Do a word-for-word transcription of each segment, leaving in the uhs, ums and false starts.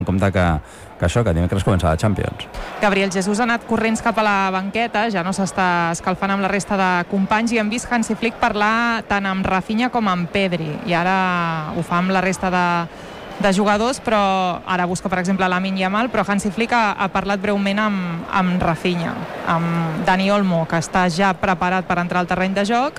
en compte que, que això, que dimecres comença la Champions. Gabriel Jesús ha anat corrents cap a la banqueta, ja no s'està escalfant amb la resta de companys, i hem vist Hansi Flick parlar tant amb Rafinha com amb Pedri, i ara ho fa amb la resta de, de jugadors, però ara busca, per exemple, Lamine Yamal, però Hansi Flick ha, ha parlat breument amb, amb Rafinha, amb Dani Olmo, que està ja preparat per entrar al terreny de joc,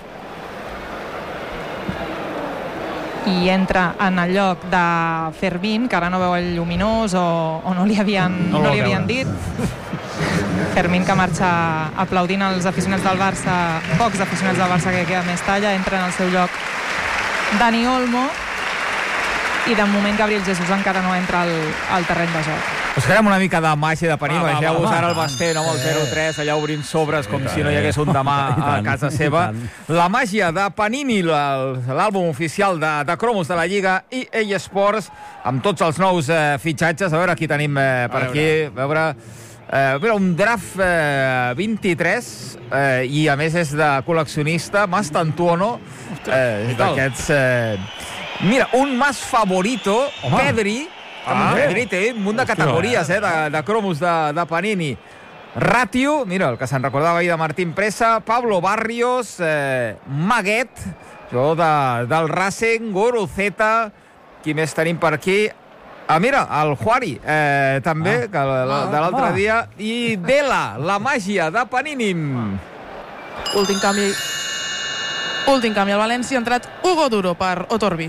i entra en el lloc de Fermín, que ara no veu el lluminós o, o no li havien, no, no li havien dit. Fermín, que marxa aplaudint els aficionats del Barça, pocs aficionats del Barça que queda més talla, entra en el seu lloc Dani Olmo, i de moment Gabriel Jesús encara no entra al, al terreny de joc. Us farem una mica de màgia de Panini. Vegeu-vos ara el Basté, no, amb el zero tres, allà obrint sobres com si no hi hagués un demà a casa seva. La màgia de Panini, l'àlbum oficial de, de cromos de la Lliga i eSports, amb tots els nous eh, fitxatges. A veure, aquí tenim eh, per aquí, a veure... Eh, mira, un draft eh, vint-i-tres eh, i a més és de col·leccionista, Mastantuono, eh, d'aquests... Eh, mira, un más favorito, home. Pedri, ah, Pedri té un munt de categories eh, de, de cromos de, de Panini. Ratio, mira, el que se'n recordava ahir de Martín Presa, Pablo Barrios, eh, Maguet, jo de, del Racing, Gorozeta, qui més tenim per aquí? Ah, mira, el Juari, eh, també, ah. que, la, de l'altre ah. dia, i Dela, la màgia de Panini. Últim canvi. Últim canvi al València, ha entrat Hugo Duro per Otorbi.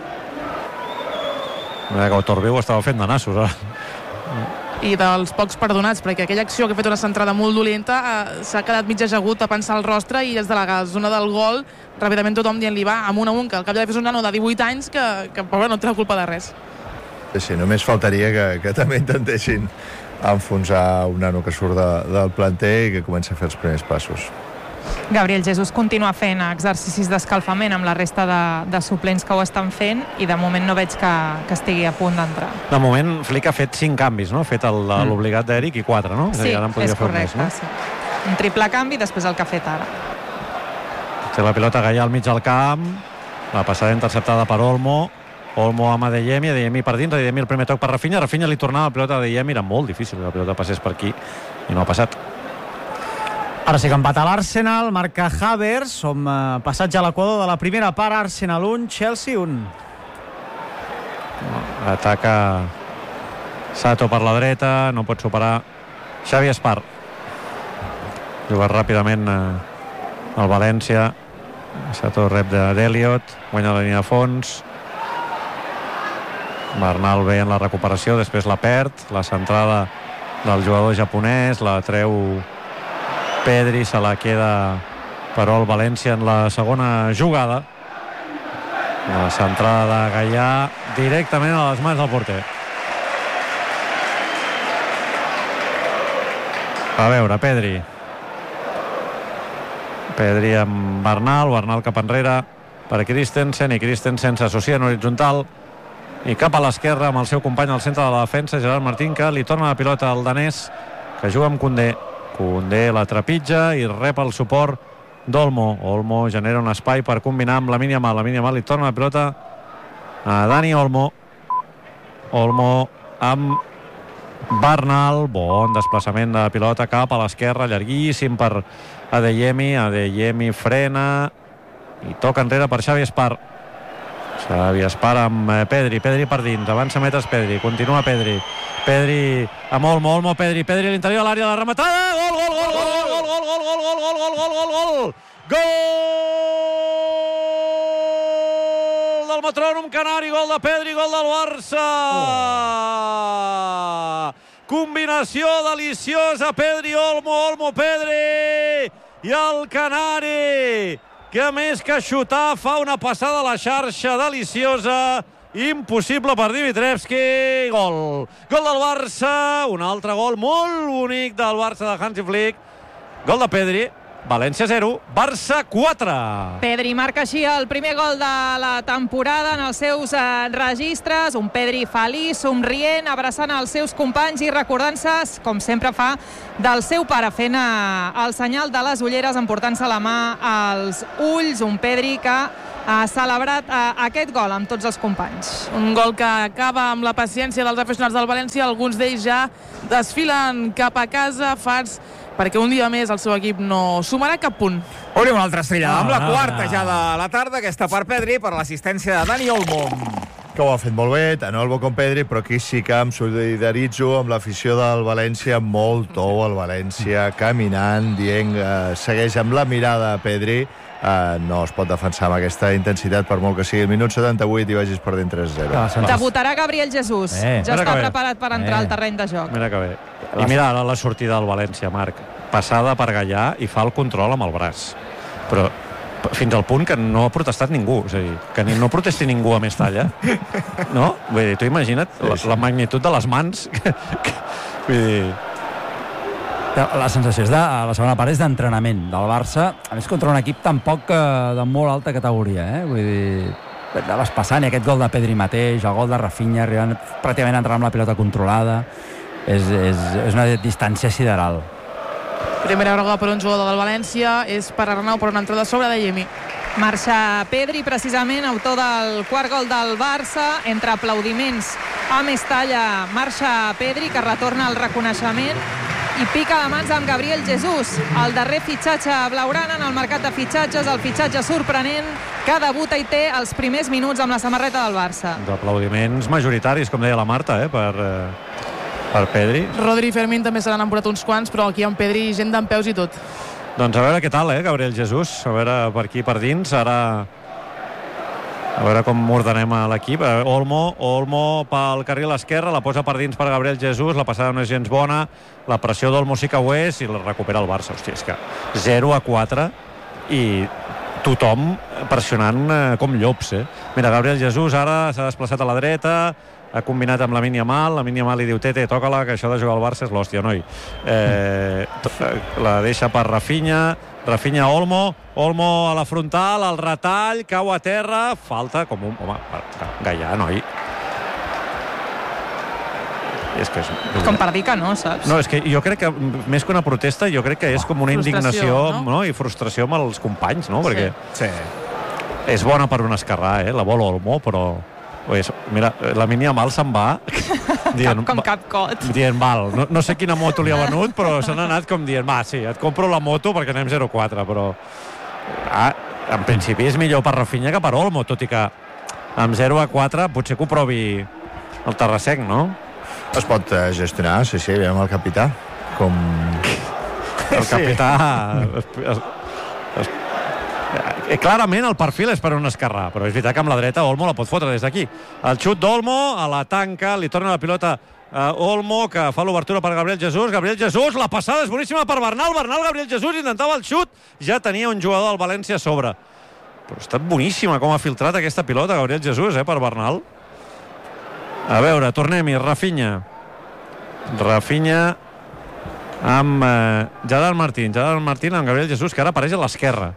Mira que Otorbi ho estava fent de nassos, ara. I dels pocs perdonats, perquè aquella acció que ha fet una centrada molt dolenta eh, s'ha quedat mig ajagut a pensar el rostre, i des de la zona del gol ràpidament tothom dient-li va, amunt amunt, que al cap de és un nano de divuit anys que, que pobre, no té la culpa de res. Sí, només faltaria que, que també intentessin enfonsar un nano que surt de, del planter i que comença a fer els primers passos. Gabriel Jesús continua fent exercicis d'escalfament amb la resta de, de suplents que ho estan fent, i de moment no veig que, que estigui a punt d'entrar. De moment Flick ha fet cinc canvis, no? Ha fet l'obligat d'Eric i quatre, no? Sí, és, és correcte. Més, no? Sí. Un triple canvi, després el que ha fet ara. Té la pilota Gallà al mig del camp, la passada interceptada per Olmo, Olmo amb Adeyemi, Adeyemi per dins, Adeyemi el primer toc per Rafinha, Rafinha li tornava la pilota a Adeyemi, era molt difícil que la pilota passés per aquí i no ha passat. Ara sí que empata l'Arsenal, marca Havertz, som eh, passatge a l'equador de la primera part, Arsenal un, Chelsea un. Ataca Sato per la dreta, no pot superar Xavi Espar. Juga ràpidament eh, el València, Sato rep d'Eliot, guanya la línia de fons, Bernal ve en la recuperació, després la perd, la centrada del jugador japonès, la treu Pedri, se la queda però el València en la segona jugada. La centrada de Gallà directament a les mans del porter. A veure, Pedri. Pedri amb Bernal, Bernal cap enrere per Christensen, i Christensen s'associa en horitzontal i cap a l'esquerra amb el seu company al centre de la defensa, Gerard Martín, que li torna la pilota al danès, que juga amb Koundé. Koundé la trepitja i rep el suport d'Olmo. Olmo genera un espai per combinar amb Lamine Yamal. Lamine Yamal li torna la pilota a Dani Olmo. Olmo amb Bernal. Bon desplaçament de pilota cap a l'esquerra, llarguíssim per Adeyemi. Adeyemi frena i toca enrere per Xavi Espar. Xavi Espar amb Pedri. Pedri per dins. Avança metres Pedri. Continua Pedri. Pedri amb Olmo, Olmo, Pedri, Pedri a l'interior de l'àrea de la rematada, gol, gol, gol, gol, gol, gol, gol, gol, gol, gol, gol, gol, gol, gol, gol del metrònom canari, gol de Pedri, gol del Barça. Combinació deliciosa, Pedri, Olmo, Olmo, Pedri, i el canari, que més que xutar fa una passada a la xarxa deliciosa, impossible per Dimitrievski. Gol, gol del Barça, un altre gol molt bonic del Barça de Hansi Flick, gol de Pedri. València zero, Barça quatre. Pedri marca així el primer gol de la temporada en els seus eh, registres. Un Pedri feliç, somrient, abraçant els seus companys i recordant-se, com sempre fa, del seu pare, fent eh, el senyal de les ulleres, emportant-se la mà als ulls. Un Pedri que ha celebrat uh, aquest gol amb tots els companys. Un gol que acaba amb la paciència dels aficionats del València. Alguns d'ells ja desfilen cap a casa, farts perquè un dia més el seu equip no sumarà cap punt. Obrim una altra estrella, amb la no, quarta no. ja de la tarda, aquesta per Pedri, per l'assistència de Dani Olmo. Que ho ha fet molt bé, tant Olmo com Pedri, però aquí sí que em solidaritzo amb l'afició del València, molt tou el València, caminant, dient, eh, segueix amb la mirada a Pedri, eh, no es pot defensar amb aquesta intensitat, per molt que sigui el minut setanta-vuit i vagis perdent tres a zero. Debutarà Gabriel Jesús, Eh, ja mira està que bé. preparat per entrar Eh. al terreny de joc. Mira que bé. I mira ara la sortida del València, Marc. Passada per Gallà i fa el control amb el braç. Però fins al punt que no ha protestat ningú. És a dir, que ni, no protesti ningú a Mestalla. No? Vull dir, tu imagina't la, la magnitud de les mans. Que, que, vull dir... La sensació és de, la segona part és d'entrenament del Barça, a més contra un equip tampoc eh, de molt alta categoria, eh? Vull dir, anaves passant, i aquest gol de Pedri mateix, el gol de Rafinha, arribant pràcticament a entrar amb la pilota controlada, és, és, és una distància sideral. Primera groga per un jugador del València, és per Arnau per una entrada sobre de Yemi. Marxa Pedri, precisament, autor del quart gol del Barça. Entre aplaudiments a Mestalla marxa Pedri, que retorna al reconeixement i pica de mans amb Gabriel Jesús, el darrer fitxatge blaugrana en el mercat de fitxatges, el fitxatge sorprenent que debuta i té els primers minuts amb la samarreta del Barça. D'aplaudiments majoritaris, com deia la Marta, eh, per, eh, per Pedri. Rodri i Fermín també se n'han emportat uns quants, però aquí amb Pedri gent d'en peus i tot. Doncs a veure què tal, eh, Gabriel Jesús. A veure per aquí, per dins. Ara a veure com ordenem a l'equip. Olmo, Olmo pel carril esquerre, la posa per dins per Gabriel Jesús, la passada no és gens bona, la pressió d'Olmo sí que ho és i la recupera el Barça. Hòstia, és que zero a quatre i tothom pressionant eh, com llops, eh? Mira, Gabriel Jesús ara s'ha desplaçat a la dreta, ha combinat amb Lamine Yamal, Lamine Yamal li diu Tete, toca-la, que això de jugar al Barça és l'hòstia, noi. Eh, la deixa per Rafinha, Rafinha Olmo, Olmo a la frontal, el retall, cau a terra, falta com un... Home, Gallà, noi. És que és... Com per dir que no, saps? No, és que jo crec que, més que una protesta, jo crec que és com una Frustració, indignació, no? no? I frustració amb els companys, no? Perquè Sí. és bona per un esquerrà, eh? La vol Olmo, però... Pues, mira, la Lamine Yamal se'n va dient, Cap, com cap cot. dient, val, no, no sé quina moto li ha venut, però se n'ha anat com dient, va, sí, et compro la moto perquè anem zero quatre, però ah, en principi és millor per Rafinha que per Olmo, tot i que amb zero a quatre potser que ho provi el Terrassenc, no? Es pot eh, gestionar, sí, sí, veiem el capità, com... El capità... Es, es, es, eh, clarament el perfil és per un esquerrà, però és veritat que amb la dreta Olmo la pot fotre des d'aquí. El xut d'Olmo, a la tanca, li torna la pilota a Olmo, que fa l'obertura per Gabriel Jesús. Gabriel Jesús, la passada és boníssima per Bernal. Bernal, Gabriel Jesús, intentava el xut, ja tenia un jugador del València a sobre. Però ha estat boníssima com ha filtrat aquesta pilota Gabriel Jesús, eh, per Bernal. A veure, tornem-hi, Rafinha. Rafinha amb eh, Gerard Martín. Gerard Martín amb Gabriel Jesús, que ara apareix a l'esquerra.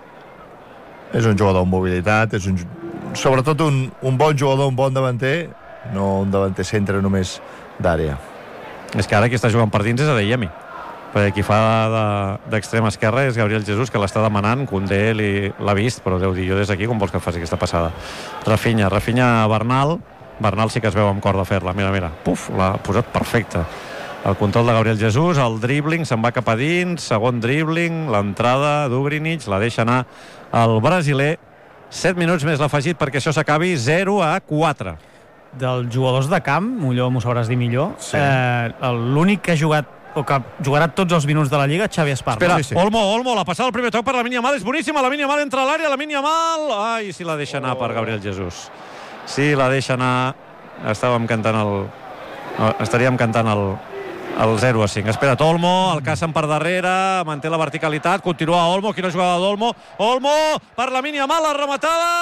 És un jugador amb mobilitat, és un, sobretot un, un bon jugador, un bon davanter, no un davanter centre només d'àrea. És que ara qui està jugant per dins és Adeyemi, perquè qui fa d'extrem de, esquerra és Gabriel Jesús, que l'està demanant. Koundé l'ha vist, però deu dir, jo des d'aquí com vols que faci aquesta passada? Rafinha, Rafinha Bernal. Bernal sí que es veu amb cor de fer-la, mira, mira, puf, l'ha posat perfecta. El control de Gabriel Jesús, el dribbling, se'n va cap a dins, segon dribbling, l'entrada d'Ugrinic, la deixa anar el brasiler. set minuts més l'afegit perquè això s'acabi, zero a quatre. Dels jugadors de camp, millor m'ho sabràs dir millor, Sí. eh, l'únic que ha jugat o que jugarà tots els minuts de la Lliga, Xavi Esparra. Espera, Sí, sí. Olmo, Olmo, la passada al primer toc per Lamine Yamal és boníssima, Lamine Yamal entra a l'àrea, Lamine Yamal, ai, si la deixa anar per Gabriel Jesús. Sí, la deixa anar, estàvem cantant el... estaríem cantant el, el zero a cinc. Espera't, Olmo, el cacen per darrere, manté la verticalitat, continua Olmo, quina jugada d'Olmo, Olmo, per Lamine Yamal, la rematada,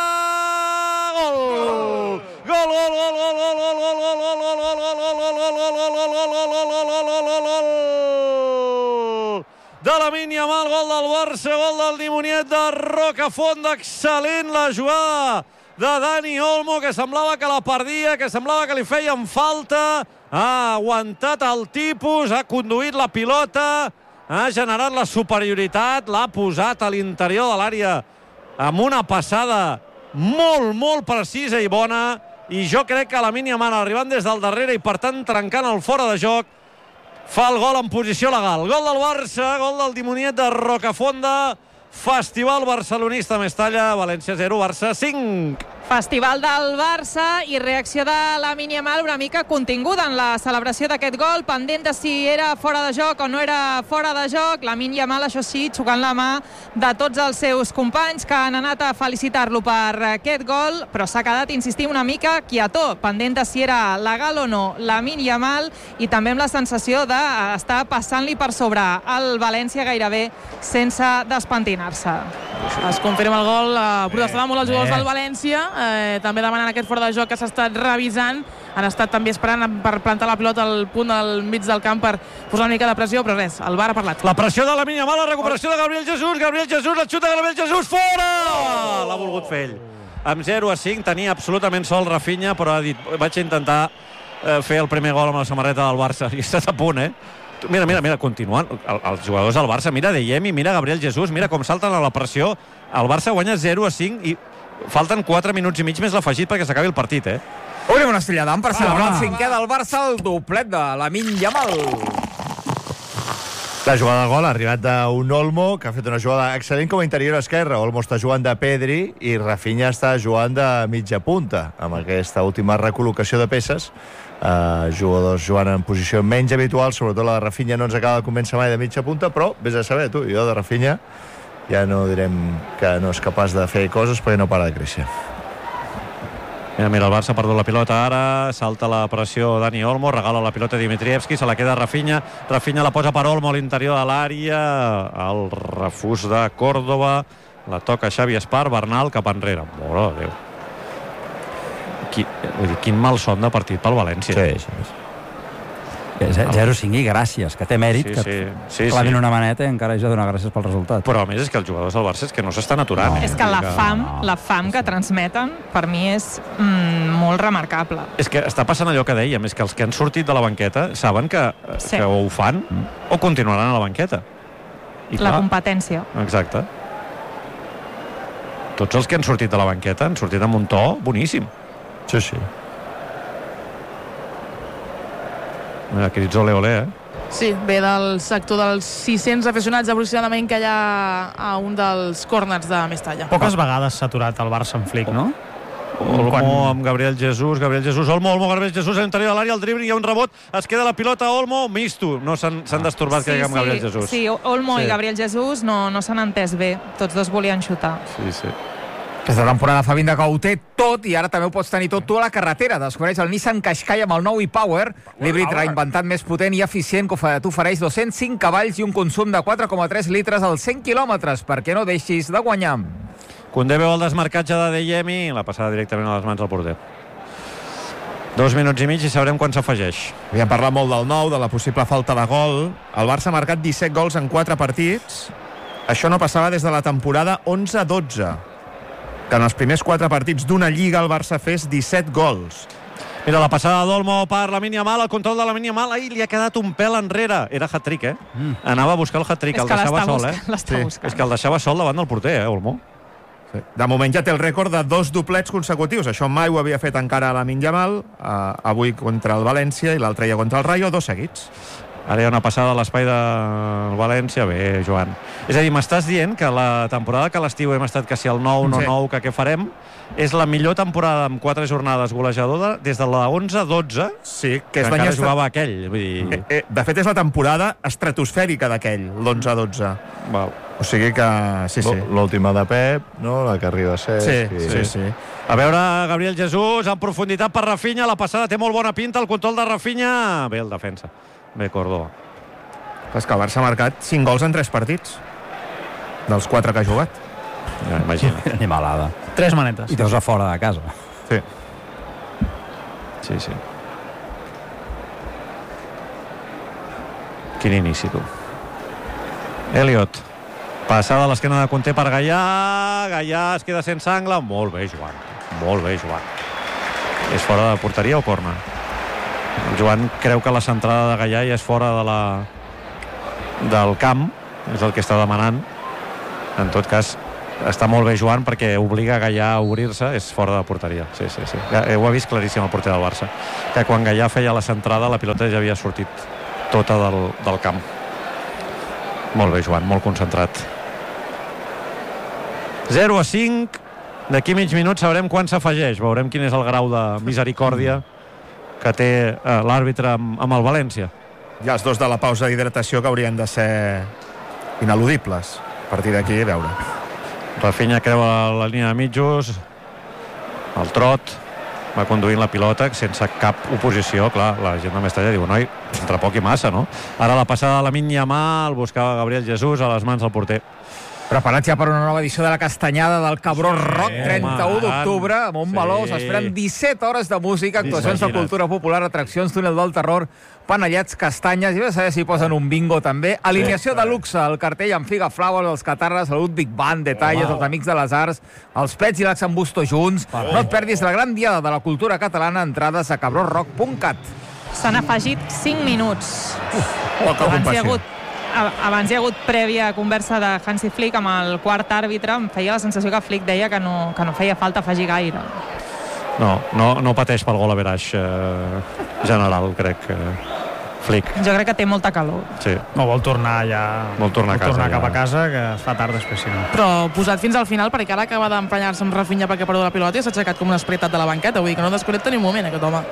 gol! Gol, gol, gol, gol, gol, gol, gol, gol, gol, gol, gol, gol, de Lamine Yamal, gol del Barça, gol del dimoniet de Rocafont, excel·lent la jugada de Dani Olmo, que semblava que la perdia, que semblava que li feien falta, ha aguantat el tipus, ha conduït la pilota, ha generat la superioritat, l'ha posat a l'interior de l'àrea amb una passada molt, molt precisa i bona, i jo crec que Lamine Yamal, arribant des del darrere i per tant trencant el fora de joc, fa el gol en posició legal. Gol del Barça, gol del dimoniet de Rocafonda. Festival barcelonista a Mestalla, València zero, Barça cinc. Festival del Barça i reacció de Lamine Yamal una mica continguda en la celebració d'aquest gol, pendent de si era fora de joc o no era fora de joc. Lamine Yamal, això sí, xocant la mà de tots els seus companys que han anat a felicitar-lo per aquest gol, però s'ha quedat, insistim, una mica quietó, pendent de si era legal o no Lamine Yamal, i també amb la sensació d'estar passant-li per sobre al València gairebé sense despentinar-se. Es confirma el gol, eh, protestaven molt els jugadors del València, eh, també demanant aquest fora de joc que s'ha estat revisant, han estat també esperant per plantar la pilota al punt del mig del camp per posar una mica de pressió, però res, el V A R ha parlat. La pressió de Lamine Yamal, la recuperació de Gabriel Jesús, Gabriel Jesús, la xuta de Gabriel Jesús, fora! L'ha volgut fer ell. Amb zero a cinc tenia absolutament sol Rafinha, però ha dit, vaig intentar eh, fer el primer gol amb la samarreta del Barça, i estàs a punt, eh? Mira, mira, mira, continuant, el, els jugadors del Barça, mira Deyemi, mira Gabriel Jesús, mira com salten a la pressió. El Barça guanya zero a cinc i falten quatre minuts i mig més l'afegit perquè s'acabi el partit, eh? Obrim una estrella d'am per celebrar ah, el cinquè del Barça, el doblet de Lamine Yamal. La jugada de gol ha arribat d'un Olmo, que ha fet una jugada excel·lent com a interior esquerre. Olmo està jugant de Pedri i Rafinha està jugant de mitja punta, amb aquesta última recol·locació de peces. Uh, jugadors jugant en posició menys habitual, sobretot la de Rafinha no ens acaba de convèncer mai de mitja punta, però vés a saber, tu, jo de Rafinha ja no direm que no és capaç de fer coses perquè no para de créixer. Mira, mira, el Barça ha perdut la pilota ara, salta la pressió Dani Olmo, regala la pilota Dimitrievski, se la queda Rafinha, Rafinha la posa per Olmo a l'interior de l'àrea, el refús de Córdoba, la toca Xavi Espar, Bernal cap enrere. Mare de Déu. Qui, vull dir, quin mal son de partit pel València. Sí, sí, sí. zero a cinc i gràcies, que té mèrit, Sí, que sí, sí, clavin sí. una maneta i encara ja donar gràcies pel resultat. Però a més és que els jugadors del Barça és que no s'estan aturant. No. eh? És que la que- fam, no. la fam que transmeten, per mi és mm, molt remarcable. És que està passant allò que dèiem, és que els que han sortit de la banqueta saben que, Sí. que o ho fan o continuaran a la banqueta. I La clar, competència. exacte. Tots els que han sortit de la banqueta han sortit amb un to boníssim. Sí, sí. Mira, crits ole ole, eh? Sí, ve del sector dels sis-cents aficionats aproximadament que hi ha a un dels corners de Mestalla. Poques vegades s'ha aturat el Barça en flic, no? Olmo Quan- amb Gabriel Jesús, Gabriel Jesús, Olmo, Olmo, Gabriel Jesús a l'interior de l'àrea, el dribbling, hi ha un rebot, es queda la pilota, Olmo, misto. No s'han s'han destorbat, Sí, crec, amb sí, Gabriel Jesús. sí, Olmo Sí. i Gabriel Jesús no, no s'han entès bé. Tots dos volien xutar. Sí, sí. Aquesta temporada fa vint de que ho té tot i ara també ho pots tenir tot tu a la carretera. Descobreix el Nissan Qashqai amb el nou e-Power, l'híbrid reinventat més potent i eficient que t'ofereix dos-cents cinc cavalls i un consum de quatre coma tres litres als cent quilòmetres, perquè no deixis de guanyar. Condé veu el desmarcatge de Deyemi i la passada directament a les mans del porter. Dos minuts i mig i sabrem quan s'afegeix. Havíem parlat molt del nou, de la possible falta de gol. El Barça ha marcat disset gols en quatre partits. Això no passava des de la temporada onze dotze, que en els primers quatre partits d'una lliga el Barça fes disset gols. Mira, la passada d'Olmo per Lamine Yamal, el control de Lamine Yamal, ai, li ha quedat un pèl enrere. Era hat-trick, eh? Mm. Anava a buscar el hat-trick, És el que deixava l'està sol, eh? buscant, l'està Sí. buscant. És que el deixava sol davant del porter, eh, Olmo? Sí. De moment ja té el rècord de dos doblets consecutius. Això mai ho havia fet encara Lamine Yamal. Uh, avui contra el València i l'altre dia contra el Rayo, dos seguits. Ara hi ha una passada a l'espai del València. Bé, Joan. És a dir, m'estàs dient que la temporada que a l'estiu hem estat que si el nou, no Sí. nou, que què farem, és la millor temporada amb quatre jornades golejadora des de la onze dotze, Sí, que, que és encara l'any... jugava aquell. Vull dir... Eh, eh, de fet, és la temporada estratosfèrica d'aquell, l'onze dotze. Val. O sigui que... Sí, sí. L'última de Pep, no? La que arriba a ser... Sí, i... sí, sí. A veure, Gabriel Jesús, en profunditat per Rafinha, la passada té molt bona pinta, el control de Rafinha... Bé, el defensa. Bé, Córdoba. És que el Barça ha marcat cinc gols en tres partits, dels quatre que ha jugat. Ja, imagina. Animalada. Tres manetes. I dos a fora de casa. Sí. Sí, sí. Quin inici, tu. Elliot. Passada a l'esquena de Conté per Gaià. Gaià es queda sense angle. Molt bé, Joan. Molt bé, Joan. És fora de porteria o corna? El Joan creu que la centrada de Gaià ja és fora de la... del camp. És el que està demanant. En tot cas, està molt bé Joan perquè obliga Gaià a obrir-se, és fora de porteria. Sí, sí, sí. Ja, ho ha vist claríssim el porter del Barça, que quan Gaià feia la centrada la pilota ja havia sortit tota del, del camp. Molt bé Joan, molt concentrat. zero a cinc, d'aquí mig minut sabrem quan s'afegeix, veurem quin és el grau de misericòrdia que té eh, l'àrbitre amb, amb el València. Hi ha els dos de la pausa d'hidratació que haurien de ser ineludibles. A partir d'aquí, a veure. Rafinha creua la línia de mitjos, el trot, va conduint la pilota sense cap oposició. Clar, la gent de Mestalla diu, noi, entre poc i massa, no? Ara la passada de Lamine Yamal, buscava Gabriel Jesús a les mans del porter. Preparats ja per una nova edició de la Castanyada del Cabró Rock, trenta-u d'octubre, amb un baló. S'esperen disset hores de música, actuacions de cultura popular, atraccions, túnel del terror, panellets, castanyes, i a saber si posen un bingo també. Alineació de luxe, el cartell amb Figa Flowers, els Catarres, el Ludwig Band, detalles, els Amics de les Arts, els Pets i l'Axan Busto junts. No et perdis la gran diada de la cultura catalana, entrades a cabró rock punt cat. S'han afegit cinc minuts. Poca Abans hi ha compassió. hagut Abans hi ha hagut prèvia conversa de Hansi Flick amb el quart àrbitre. Em feia la sensació que Flick deia que no, que no feia falta afegir gaire. No, no, no pateix pel gol a Veraix eh, general, crec. Eh, Flick. Jo crec que té molta calor. Sí. No, vol tornar ja... Vol tornar a casa, tornar ja. cap a casa, que es fa tard després, si no. Però posat fins al final, perquè ara acaba d'emprenyar-se amb Rafinha perquè perdó la pilota i s'ha aixecat com un espretat de la banqueta. Vull dir que no desconnecta ni un moment, aquest home.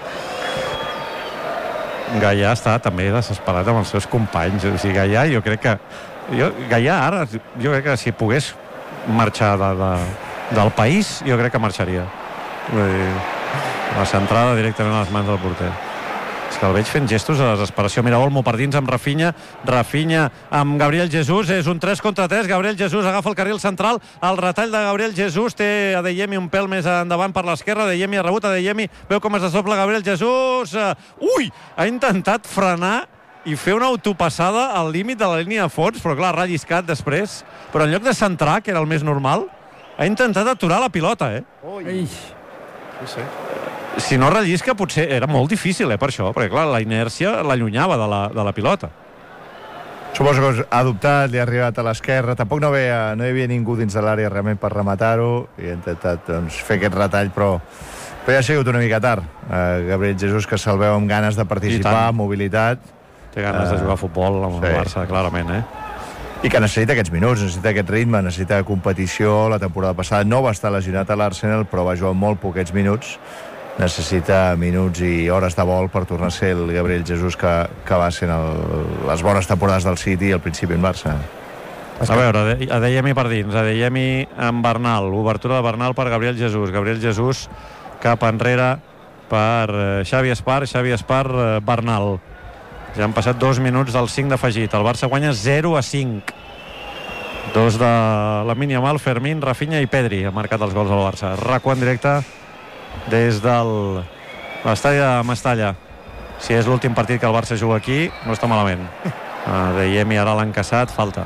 Gaià està també desesperat amb els seus companys. O sigui, Gaià, jo crec que... Jo, Gaià ara, jo crec que si pogués marxar de, de, del país, jo crec que marxaria. Vull dir, la centrada directament a les mans del porter. És que el veig fent gestos de desesperació. Mira, Olmo per dins amb Rafinha, Rafinha amb Gabriel Jesús, és un tres contra tres, Gabriel Jesús agafa el carril central, el retall de Gabriel Jesús té Adeyemi un pèl més endavant per l'esquerra, Adeyemi ha rebut, Adeyemi veu com es desdobla Gabriel Jesús, ui, ha intentat frenar i fer una autopassada al límit de la línia de fons, però clar, ha relliscat després, però en lloc de centrar, que era el més normal, ha intentat aturar la pilota, eh? Ui. Sí, sí. Si no rellisca potser era molt difícil, eh, per això, perquè clar, la inèrcia l'allunyava de, la, de la pilota. Suposo que ha adoptat, li ha arribat a l'esquerra, tampoc no, veia, no hi havia ningú dins de l'àrea realment per rematar-ho, i ha intentat doncs, fer aquest retall, però, però ja ha sigut una mica tard. Uh, Gabriel Jesús, que se'l veu amb ganes de participar, mobilitat. Té ganes uh, de jugar a futbol amb sí. el Barça, clarament, eh? I que necessita aquests minuts, necessita aquest ritme, necessita competició. La temporada passada no va estar lesionat a l'Arsenal, però va jugar molt poquets minuts. Necessita minuts i hores de vol per tornar a ser el Gabriel Jesús que, que va ser en el, les bones temporades del City i al principi en Barça. A veure, Adeyemi per dins, Adeyemi amb Bernal, obertura de Bernal per Gabriel Jesús, Gabriel Jesús cap enrere per Xavi Espar, Xavi Espar, Bernal. Ja han passat dos minuts del cinc d'afegit, el Barça guanya zero a cinc. Dos de Lamine Yamal, Fermín, Rafinha i Pedri han marcat els gols del Barça. RAC u en directe des del l'estadi de Mestalla. Si és l'últim partit que el Barça juga aquí, no està malament. Adeyemi ara l'ha encaçat, falta.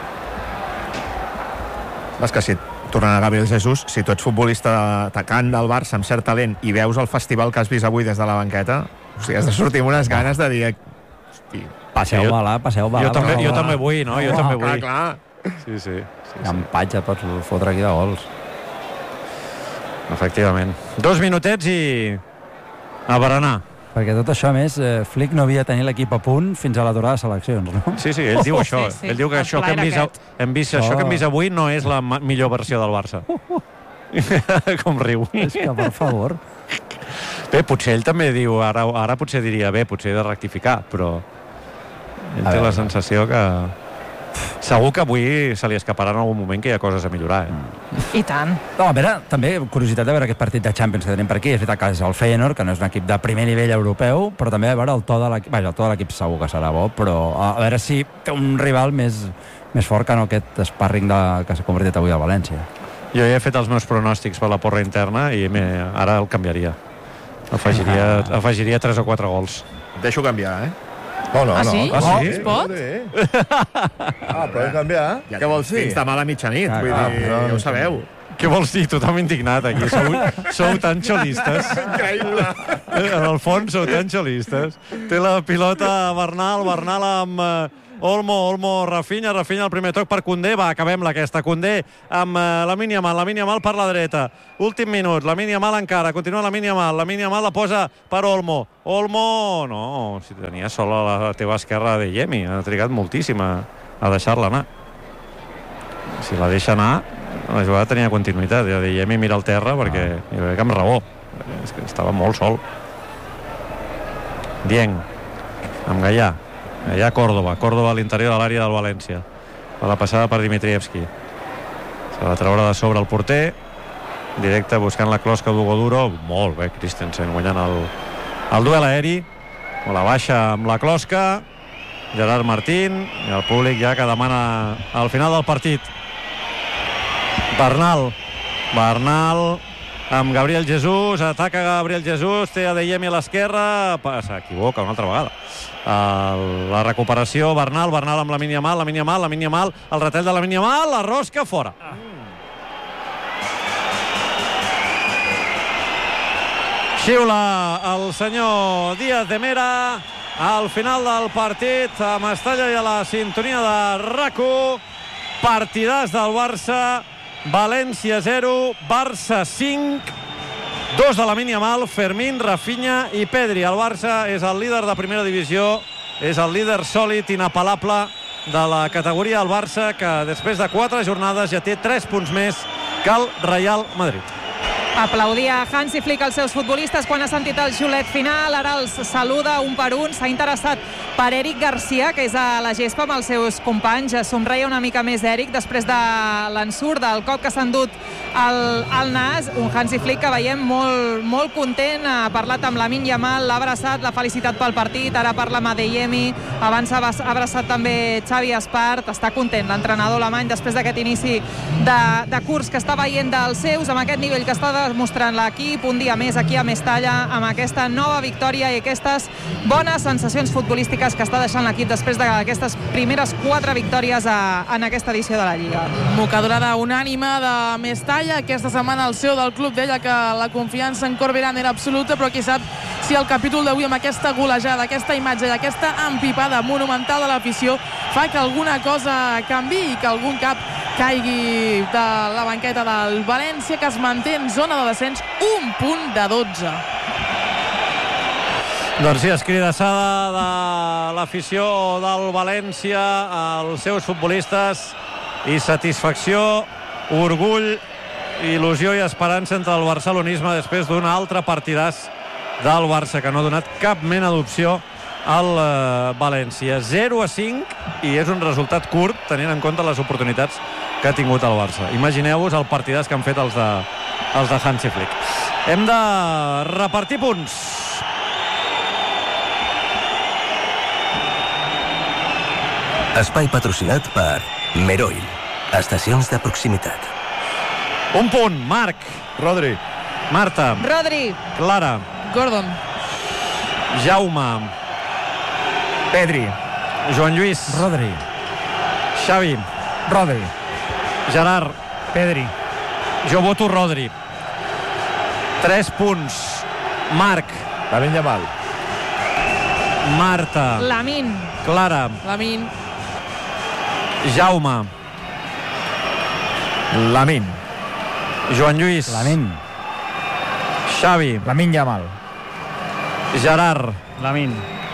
És que si tornant a Gabriel Jesús, si tu ets futbolista atacant del Barça amb cert talent i veus el festival que has vist avui des de la banqueta, o sigui, has de sortir amb unes ganes de dir... Hosti, passeu jo, bala, passeu bala. Jo també, jo també vull, no? Jo oh, també clar, vull. clar. Sí, sí. sí, sí. Empatge pots fotre aquí de gols. Efectivament. Dos minutets i a berenar. Perquè tot això, a més, eh, Flick no havia de tenir l'equip a punt fins a l'aturada de seleccions, no? Sí, sí, ell diu oh, això. Sí, sí. Ell diu que això que hem vist, hem vist, oh. això que hem vist avui no és la millor versió del Barça. Oh. Com riu. És que, per favor. Bé, potser ell també diu, ara, ara potser diria, bé, potser he de rectificar, però ell a té veure. La sensació que... Segur que avui se li escaparà en algun moment que hi ha coses a millorar, eh? I tant. No, a veure, també curiositat de veure aquest partit de Champions que tenim per aquí. És veritat que és el Feyenoord, que no és un equip de primer nivell europeu, però també a veure el to de l'equip. Vaja, el to de l'equip segur que serà bo, però a veure si té un rival més, més fort que no aquest sparring de, que s'ha convertit avui a València. Jo ja he fet els meus pronòstics per la porra interna i me, ara el canviaria. Afegiria, ah. afegiria tres o quatre gols. Deixo canviar, eh? Oh, no, ah, no. sí? Ah, sí? Es pot? Ah, podem canviar? Ja, què vols dir? Fins demà a la mitjanit, ah, vull dir, ah, no, ja ho sabeu. Què vols dir? Tothom indignat aquí. Sou, sou tan xolistes. Increïble. En el fons sou tan xolistes. Té la pilota Bernal, Bernal amb eh, Olmo, Olmo, Rafinha, Rafinha el primer toc per Koundé, va, acabem-la aquesta. Koundé amb eh, Lamine Yamal, Lamine Yamal per la dreta. Últim minut, Lamine Yamal encara, continua Lamine Yamal, Lamine Yamal la posa per Olmo. Olmo, no, si tenia sola la teva esquerra de Yemi, ha trigat moltíssim a, a deixar-la anar. Si la deixa anar, la jugada tenia continuïtat. Ja de Yemi mira al terra perquè hi va cap raó. És que estava molt sol. Dieng, amb Gallà. Allà Córdoba, Córdoba a l'interior de l'àrea del València. A la passada per Dimitrievski. Se va treure de sobre el porter, directe buscant la closca d'Hugo Duro. Molt bé, Christensen guanyant el, el duel aeri. O la baixa amb la closca. Gerard Martín i el públic ja que demana al final del partit. Bernal. Bernal amb Gabriel Jesús, ataca Gabriel Jesús, té Adeyemi a l'esquerra, s'equivoca una altra vegada. Uh, la recuperació, Bernal, Bernal amb Lamine Yamal, Lamine Yamal, Lamine Yamal, el retall de Lamine Yamal, la rosca fora. Xiula el senyor Díaz de Mera al final del partit a Mestalla i a la sintonia de RAC1. Partidàs del Barça, València zero, Barça cinc, dos de Lamine Yamal, Fermín, Rafinha i Pedri. El Barça és el líder de primera divisió, és el líder sòlid, inapel·lable de la categoria. El Barça, que després de quatre jornades ja té tres punts més que el Real Madrid. Aplaudia Hansi Flick als seus futbolistes quan ha sentit el xiulet final. Ara els saluda un per un. S'ha interessat per Eric Garcia, que és a la gespa amb els seus companys. Somreia una mica més Eric després de l'ensurt, del cop que s'ha endut al, al nas. Un Hansi Flick que veiem molt, molt content. Ha parlat amb Lamine Yamal, l'ha abraçat, l'ha felicitat pel partit. Ara parla amb Adeyemi. Abans ha abraçat també Xavi Espart. Està content l'entrenador alemany després d'aquest inici de, de curs que està veient dels seus, amb aquest nivell que està demostrant l'equip un dia més aquí a Mestalla, amb aquesta nova victòria i aquestes bones sensacions futbolístiques que està deixant l'equip després d'aquestes primeres quatre victòries a, en aquesta edició de la Lliga. Mocadorada unànime de Mestalla. Aquesta setmana el C E O del club deia que la confiança en Corberán era absoluta, però qui sap si el capítol d'avui amb aquesta golejada, aquesta imatge i aquesta empipada monumental de l'afició fa que alguna cosa canvi i que algun cap caigui de la banqueta del València, que es manté en zona de descens, un punt de dotze. Doncs sí, escridassada de l'afició del València als seus futbolistes i satisfacció, orgull, il·lusió i esperança entre el barcelonisme després d'un altre partidàs del Barça que no ha donat cap mena d'opció al uh, València. zero a cinc, i és un resultat curt tenint en compte les oportunitats que ha tingut el Barça. Imagineu-vos el partidàs que han fet els de, els de Hansi Flick. Hem de repartir punts. Espai patrocinat per Meroil, estacions de proximitat. Un punt, Marc. Rodri. Marta. Rodri. Clara. Gordon. Jaume. Pedri. Joan Lluís. Rodri. Xavi. Rodri. Gerard. Pedri. Jo voto Rodri. Tres punts. Marc. Lamine Yamal. Marta. Lamine. Clara. Lamine. Jaume. Lamine. Joan Lluís. Lamine. Xavi. Lamine Yamal. Gerard. Lamine.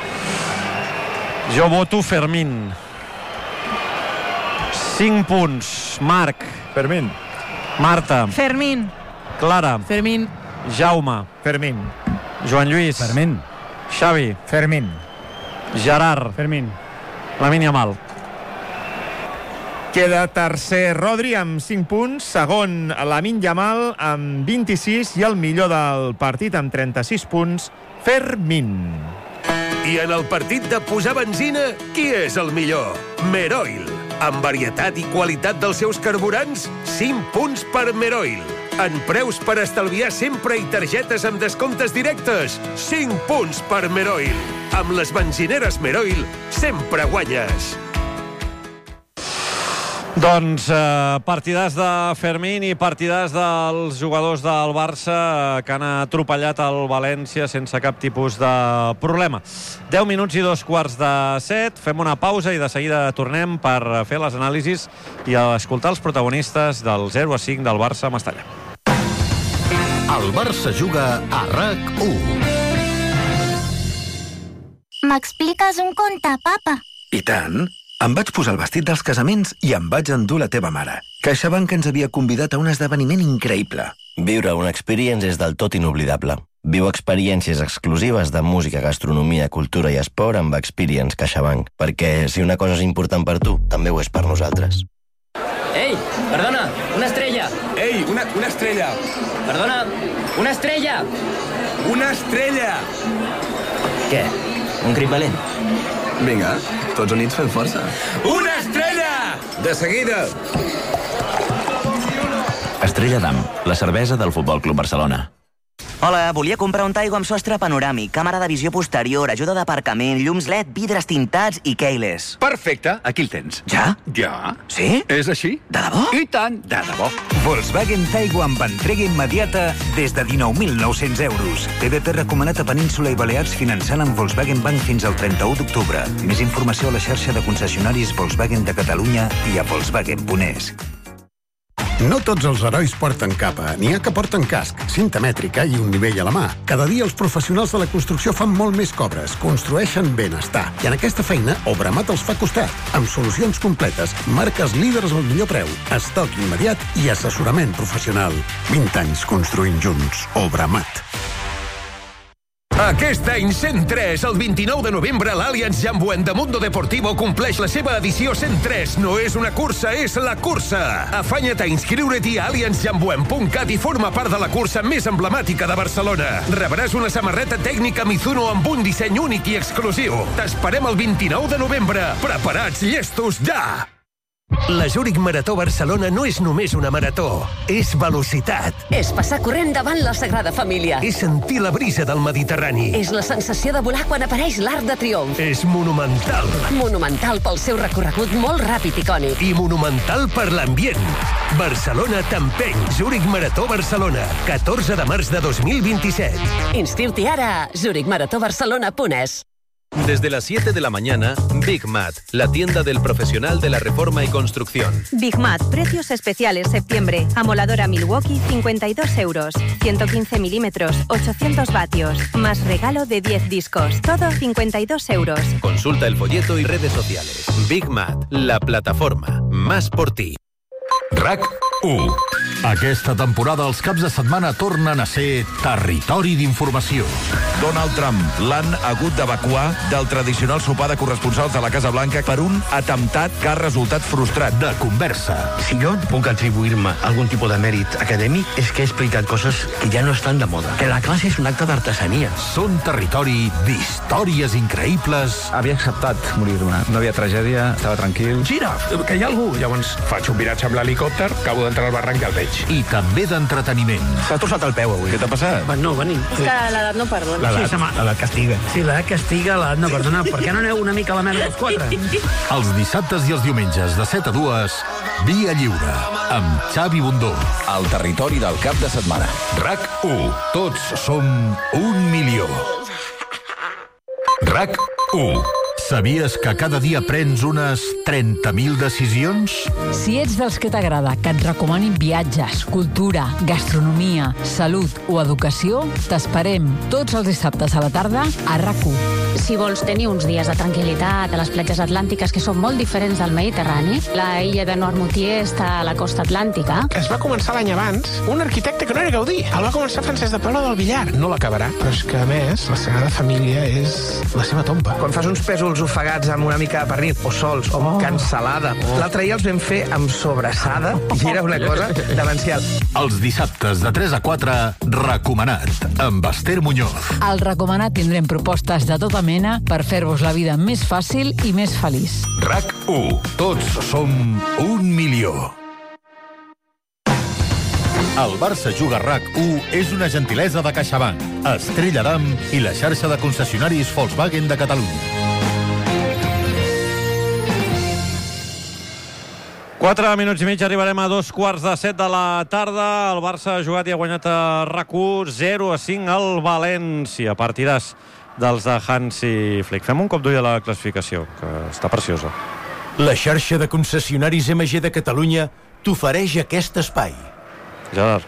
Jo voto Fermín. Cinc punts. Marc. Fermín. Marta. Fermín. Clara. Fermín. Jaume. Fermín. Joan Lluís. Fermín. Xavi. Fermín. Gerard. Fermín. Lamine Yamal. Queda tercer Rodri amb cinc punts, segon Lamine Yamal amb vint-i-sis i el millor del partit amb trenta-sis punts, Fermín. I en el partit de posar benzina, qui és el millor? Meroil. Amb varietat i qualitat dels seus carburants, cinc punts per Meroil. En preus per estalviar sempre i targetes amb descomptes directes, cinc punts per Meroil. Amb les benzineres Meroil, sempre guanyes. Doncs eh, partidars de Fermín i partidars dels jugadors del Barça eh, que han atropellat el València sense cap tipus de problema. deu minuts i dos quarts de set. Fem una pausa i de seguida tornem per fer les anàlisis i escoltar els protagonistes del zero a cinc del Barça a Mestalla. El Barça juga a RAC u. M'expliques un conte, papa? I tant. Em vaig posar el vestit dels casaments i em vaig endur la teva mare. CaixaBank ens havia convidat a un esdeveniment increïble. Viure una experience és del tot inoblidable. Viu experiències exclusives de música, gastronomia, cultura i esport amb Experience CaixaBank, perquè si una cosa és important per tu, també ho és per nosaltres. Ei, perdona, una estrella. Ei, una, una estrella. Perdona, una estrella. Una estrella. Què? Un crit valent? Vinga, tots units fem força. Una estrella! De seguida! Estrella Damm, la cervesa del Futbol Club Barcelona. Hola, volia comprar un Taigo amb sostre panoràmic, càmera de visió posterior, ajuda d'aparcament, llums L E D, vidres tintats i keyless. Perfecte, aquí el tens. Ja? Ja. Sí? És així. De debò? I tant, de debò. Volkswagen Taigo amb entrega immediata des de dinou mil nou-cents euros. T V P recomanat a Península i Balears finançant amb Volkswagen Bank fins al trenta-u d'octubre. Més informació a la xarxa de concessionaris Volkswagen de Catalunya i a volkswagen punt es. No tots els herois porten capa. N'hi ha que porten casc, cinta mètrica i un nivell a la mà. Cada dia els professionals de la construcció fan molt més que obres, construeixen benestar. I en aquesta feina, Obramat els fa costat. Amb solucions completes, marques líders al millor preu, estoc immediat i assessorament professional. vint anys construint junts. Obramat. Aquest any cent tres, el vint-i-nou de novembre, l'Allianz Jambuent de Mundo Deportivo compleix la seva edició cent tres. No és una cursa, és la cursa. Afanya't a inscriure-t'hi a allianz jambuent punt cat i forma part de la cursa més emblemàtica de Barcelona. Rebràs una samarreta tècnica Mizuno amb un disseny únic i exclusiu. T'esperem el vint-i-nou de novembre. Preparats, llestos, ja! La Zurich Marató Barcelona no és només una marató, és velocitat. És passar corrent davant la Sagrada Família. És sentir la brisa del Mediterrani. És la sensació de volar quan apareix l'Arc de Triomf. És monumental. Monumental pel seu recorregut molt ràpid i icònic. I monumental per l'ambient. Barcelona t'empeny. Zurich Marató Barcelona, catorze de març de dos mil vint-i-set. Inscriu-t'hi ara a zurich marató barcelona punt es. Desde las siete de la mañana, Big Mat, la tienda del profesional de la reforma y construcción. Big Mat, precios especiales septiembre. Amoladora Milwaukee, cincuenta y dos euros. ciento quince milímetros, ochocientos vatios. Más regalo de diez discos. Todo cincuenta y dos euros. Consulta el folleto y redes sociales. Big Mat, la plataforma. Más por ti. RAC u. Aquesta temporada els caps de setmana tornen a ser territori d'informació. Donald Trump l'han hagut d'evacuar del tradicional sopar de corresponsals de la Casa Blanca per un atemptat que ha resultat frustrat. De conversa. Si jo puc atribuir-me algun tipus de mèrit acadèmic és que he explicat coses que ja no estan de moda. Que la classe és un acte d'artesania. Són territori d'històries increïbles. Havia acceptat morir-me. No havia tragèdia, estava tranquil. Gira, que hi ha algú. Llavors faig un viratge amb l'helicòpter, acabo d'entrar al barranc i el veig. I també d'entreteniment. S'ha torçat el peu avui. Què t'ha passat? Va, no, venim. És que l'edat no perdona. L'edat, sí, l'edat castiga. Sí, l'edat castiga, l'edat no perdona. Per què no aneu una mica a la merda els quatre? Els dissabtes i els diumenges de set a dues, Via Lliure, amb Xavi Bundó. El territori del cap de setmana. RAC u. Tots som un milió. RAC u. Sabies que cada dia prens unes trenta mil decisions? Si ets dels que t'agrada que et recomanin viatges, cultura, gastronomia, salut o educació, t'esperem tots els dissabtes a la tarda a RAC u. Si vols tenir uns dies de tranquil·litat a les platges atlàntiques que són molt diferents del Mediterrani, la illa de Noirmoutier està a la costa atlàntica. Es va començar l'any abans un arquitecte que no era Gaudí. El va començar Francesc de Paula del Villar. No l'acabarà, però és que, a més, la Sagrada Família és la seva tomba. Quan fas uns pèsols ofegats amb una mica de pernil, o sols, o oh. cansalada. L'altre dia els vam fer amb sobrassada i era una cosa demencial. Els dissabtes de tres a quatre, Recomanat, amb Esther Muñoz. Al Recomanat tindrem propostes de tota mena per fer-vos la vida més fàcil i més feliç. RAC u. Tots som un milió. El Barça juga RAC u és una gentilesa de CaixaBank, Estrella Damm i la xarxa de concessionaris Volkswagen de Catalunya. Quatre minuts i mig, arribarem a dos quarts de set de la tarda. El Barça ha jugat i ha guanyat a R A C u zero a cinc al València. Partidàs dels de Hansi Flick. Fem un cop d'ull a la classificació, que està preciosa. La xarxa de concessionaris M G de Catalunya t'ofereix aquest espai. Gerard.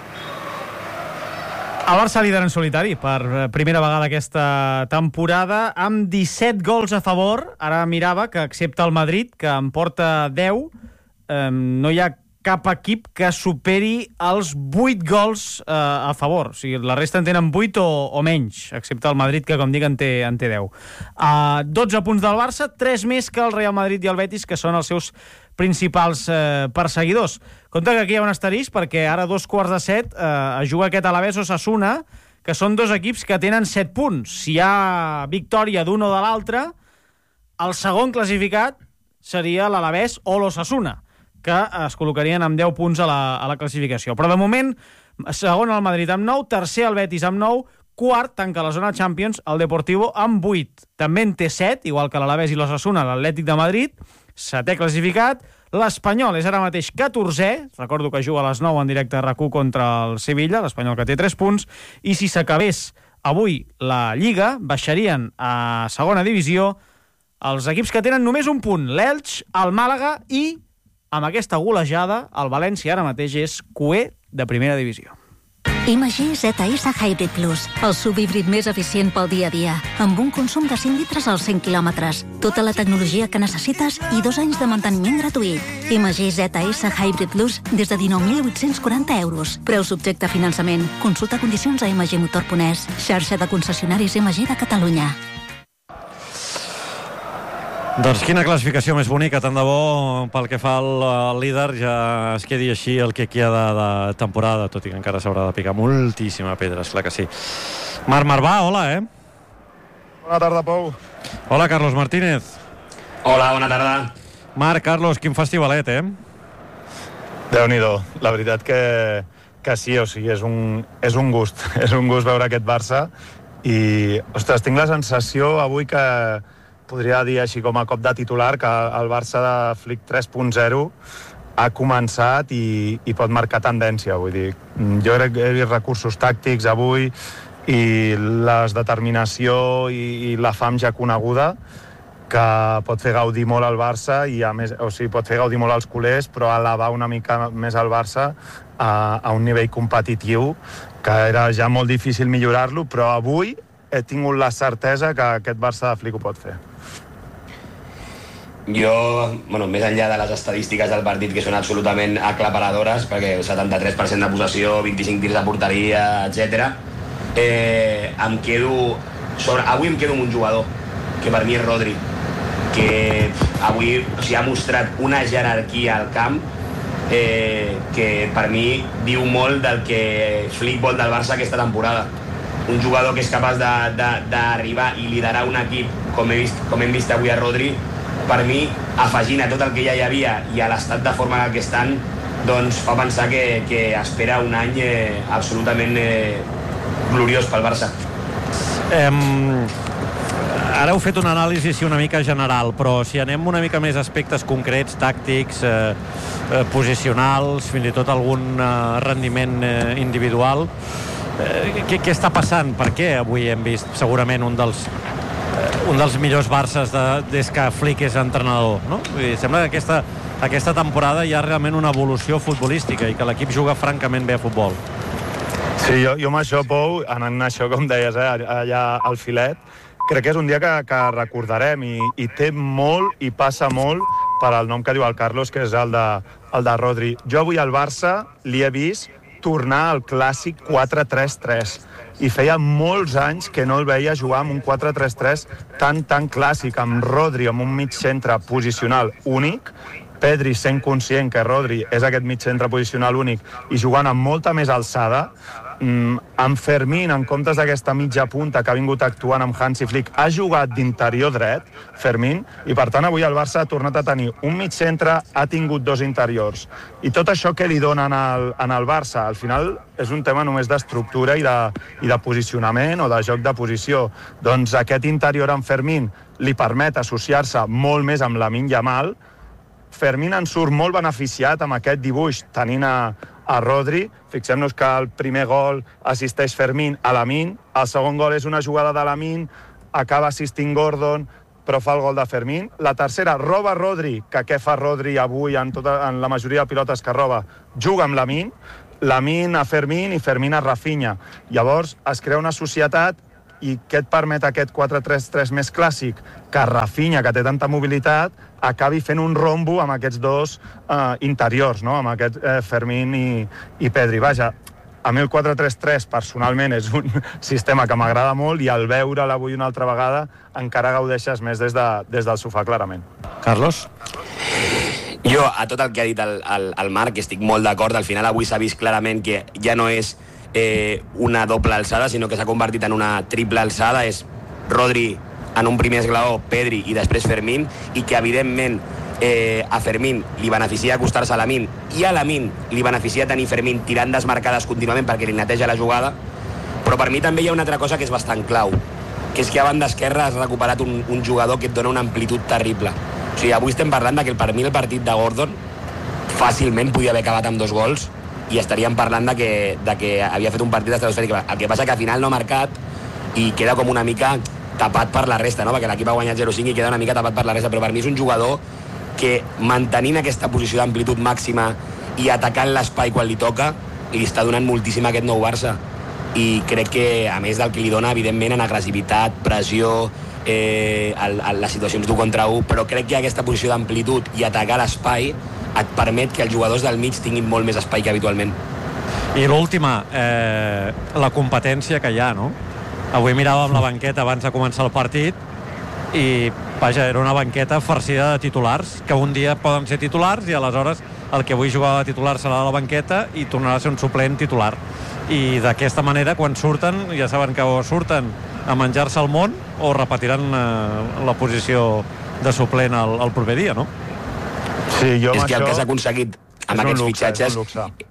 El Barça líder en solitari per primera vegada aquesta temporada amb disset gols a favor. Ara mirava que excepte el Madrid, que en porta deu, eh, no hi ha cap equip que superi els vuit gols eh, a favor. O sigui, la resta en tenen vuit o, o menys, excepte el Madrid, que com dic en té, en té deu. Uh, dotze punts del Barça, tres més que el Real Madrid i el Betis, que són els seus principals eh, perseguidors. Compte que aquí hi ha un asterisc, perquè ara a dos quarts de set eh, es juga aquest Alavés o Osasuna, que són dos equips que tenen set punts. Si hi ha victòria d'un o de l'altre, el segon classificat seria l'Alavés o l'Osasuna, que es col·locarien amb deu punts a la, a la classificació. Però de moment, segon el Madrid amb nou, tercer el Betis amb nou, quart tanca la zona Champions el Deportivo amb vuit. També en té set, igual que l'Alavés i l'Osasuna, l'Atlètic de Madrid, setè classificat. L'Espanyol és ara mateix catorzè, recordo que juga a les nou en directe a R A C u contra el Sevilla, l'Espanyol que té tres punts, i si s'acabés avui la Lliga, baixarien a segona divisió els equips que tenen només un punt, l'Elx, el Màlaga i, amb aquesta golejada, el València ara mateix és cuer de primera divisió. M G Z S Hybrid Plus, el subhíbrid més eficient pel dia a dia, amb un consum de cinc litres als cent quilòmetres, tota la tecnologia que necessites i dos anys de manteniment gratuït. M G Z S Hybrid Plus des de dinou mil vuit-cents quaranta euros. Preu subjecte a finançament. Consulta condicions a m g motor punt e s. Xarxa de concessionaris M G de Catalunya. Doncs quina classificació més bonica, tant de bo pel que fa al líder ja es quedi així el que queda de, de temporada, tot i que encara s'haurà de picar moltíssima pedra, esclar que sí. Marc Marvà, hola, eh? Bona tarda, Pau. Hola, Carlos Martínez. Hola, bona tarda. Marc, Carlos, quin festivalet, eh? Déu-n'hi-do, la veritat que, que sí, o sigui, és un, és un gust, és un gust veure aquest Barça i, ostres, tinc la sensació avui que podria dir així com a cop de titular que el Barça de Flick tres punt zero ha començat i, i pot marcar tendència, vull dir. Jo crec que he vist recursos tàctics avui i la determinació i, i la fam ja coneguda que pot fer gaudir molt al Barça i a més, o sigui, pot fer gaudir molt als culers, però elevar una mica més al Barça a, a un nivell competitiu que era ja molt difícil millorar-lo, però avui he tingut la certesa que aquest Barça de Flick ho pot fer. Jo, bueno, més enllà de les estadístiques del partit que són absolutament aclaparadores, perquè el setanta-tres per cent de possessió, vint-i-cinc tirs de porteria, etcètera, eh, em quedo sobre, avui em quedo amb un jugador que per mi és Rodri, que avui o sigui, ha mostrat una jerarquia al camp eh, que per mi diu molt del que Flick vol del Barça aquesta temporada. Un jugador que és capaç d'arribar i liderar un equip com, he vist, com hem vist avui a Rodri, per mi, afegint a tot el que ja hi havia i a l'estat de forma en el que estan, doncs fa pensar que, que espera un any eh, absolutament eh, gloriós pel Barça. Um, ara heu fet una anàlisi sí, una mica general, però si anem una mica més a aspectes concrets, tàctics, eh, eh, posicionals, fins i tot algun eh, rendiment eh, individual, eh, què, què està passant? Per què avui hem vist segurament un dels un dels millors Barças de, des que Flick és entrenador, no? Vull dir, sembla que aquesta, aquesta temporada hi ha realment una evolució futbolística i que l'equip juga francament bé a futbol. Sí, jo, jo amb això, Pau, anant això, com deies, eh, allà al filet, crec que és un dia que, que recordarem i, i té molt i passa molt per al nom que diu el Carlos, que és el de, el de Rodri. Jo avui al Barça li he vist tornar al clàssic quatre tres tres i feia molts anys que no el veia jugar amb un quatre tres tres tan, tan clàssic, amb Rodri, amb un mig centre posicional únic, Pedri sent conscient que Rodri és aquest mig centre posicional únic i jugant amb molta més alçada, amb Fermín, en comptes d'aquesta mitja punta que ha vingut actuant amb Hansi Flick, ha jugat d'interior dret, Fermín, i per tant avui el Barça ha tornat a tenir un mig centre, ha tingut dos interiors. I tot això que li donen al, en el Barça, al final és un tema només d'estructura i de, i de posicionament o de joc de posició. Doncs aquest interior amb Fermín li permet associar-se molt més amb Lamine Yamal, Fermín en surt molt beneficiat amb aquest dibuix, tenint a, a Rodri. Fixem-nos que el primer gol assisteix Fermín a Lamine, el segon gol és una jugada de Lamine, acaba assistint Gordon, però fa el gol de Fermín. La tercera, roba Rodri, que què fa Rodri avui en, tota, en la majoria de pilotes que roba? Juga amb Lamine, Lamine a Fermín i Fermín a Rafinha. Llavors es crea una societat i què et permet aquest quatre tres tres més clàssic? Que Rafinha, que té tanta mobilitat, acabi fent un rombo amb aquests dos eh, interiors, no? Amb aquest eh, Fermín i, i Pedri. Vaja, a mi el quatre tres tres personalment és un sistema que m'agrada molt i al veure'l avui una altra vegada encara gaudeixes més des, de, des del sofà, clarament. Carlos? Jo, a tot el que ha dit el, el, el Marc, estic molt d'acord. Al final avui s'ha vist clarament que ja no és eh, una doble alçada, sinó que s'ha convertit en una triple alçada. És Rodri en un primer esglaó, Pedri i després Fermín, i que evidentment eh, a Fermín li beneficia acostar-se a Lamine i a Lamine li beneficia tenir Fermín tirant desmarcades contínuament perquè li neteja la jugada. Però per mi també hi ha una altra cosa que és bastant clau, que és que a banda esquerra has recuperat un, un jugador que et dona una amplitud terrible. O sigui, avui estem parlant de que per mi el partit de Gordon fàcilment podia haver acabat amb dos gols i estaríem parlant de que, de que havia fet un partit estratosfèric. El que passa que al final no ha marcat i queda com una mica tapat per la resta, no? Perquè l'equip ha guanyat zero cinc i queda una mica tapat per la resta, però per mi és un jugador que mantenint aquesta posició d'amplitud màxima i atacant l'espai quan li toca, li està donant moltíssim a aquest nou Barça. I crec que, a més del que li dona, evidentment, en agressivitat, pressió, eh, el, el, les situacions d'un contra un, però crec que aquesta posició d'amplitud i atacar l'espai et permet que els jugadors del mig tinguin molt més espai que habitualment. I l'última, eh, la competència que hi ha, no? Avui miràvem la banqueta abans de començar el partit i, vaja, era una banqueta farcida de titulars, que un dia poden ser titulars i aleshores el que avui jugava de titular serà a la banqueta i tornarà a ser un suplent titular. I d'aquesta manera, quan surten, ja saben que o surten a menjar-se el món o repetiran eh, la posició de suplent el, el proper dia, no? Sí, jo és que això... el que has aconseguit amb aquests luxe, fitxatges...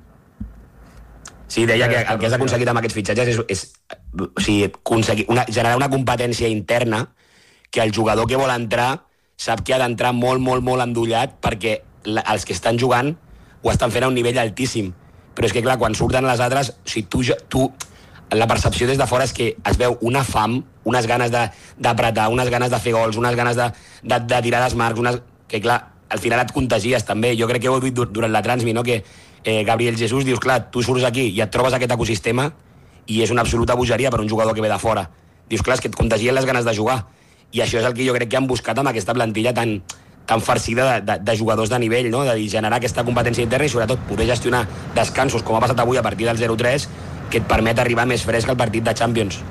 Sí, deia que el que has aconseguit amb aquests fitxatges és, és o sigui, aconseguir una, generar una competència interna que el jugador que vol entrar sap que ha d'entrar molt, molt, molt endollat perquè la, els que estan jugant ho estan fent a un nivell altíssim. Però és que, clar, quan surten les altres, o sigui, tu, tu, la percepció des de fora és que es veu una fam, unes ganes d'apretar, unes ganes de fer gols, unes ganes de, de, de tirar desmarcs, unes... que, clar, al final et contagies també. Jo crec que ho he dit durant la transmi, no?, que eh, Gabriel Jesús, dius, clar, tu surts aquí i et trobes aquest ecosistema i és una absoluta bogeria per un jugador que ve de fora. Dius, clar, és que et contagien les ganes de jugar. I això és el que jo crec que han buscat amb aquesta plantilla tan, tan farcida de, de, de jugadors de nivell, no?, de generar aquesta competència interna i sobretot poder gestionar descansos, com ha passat avui a partir del zero tres, que et permet arribar més fresc al partit de Champions.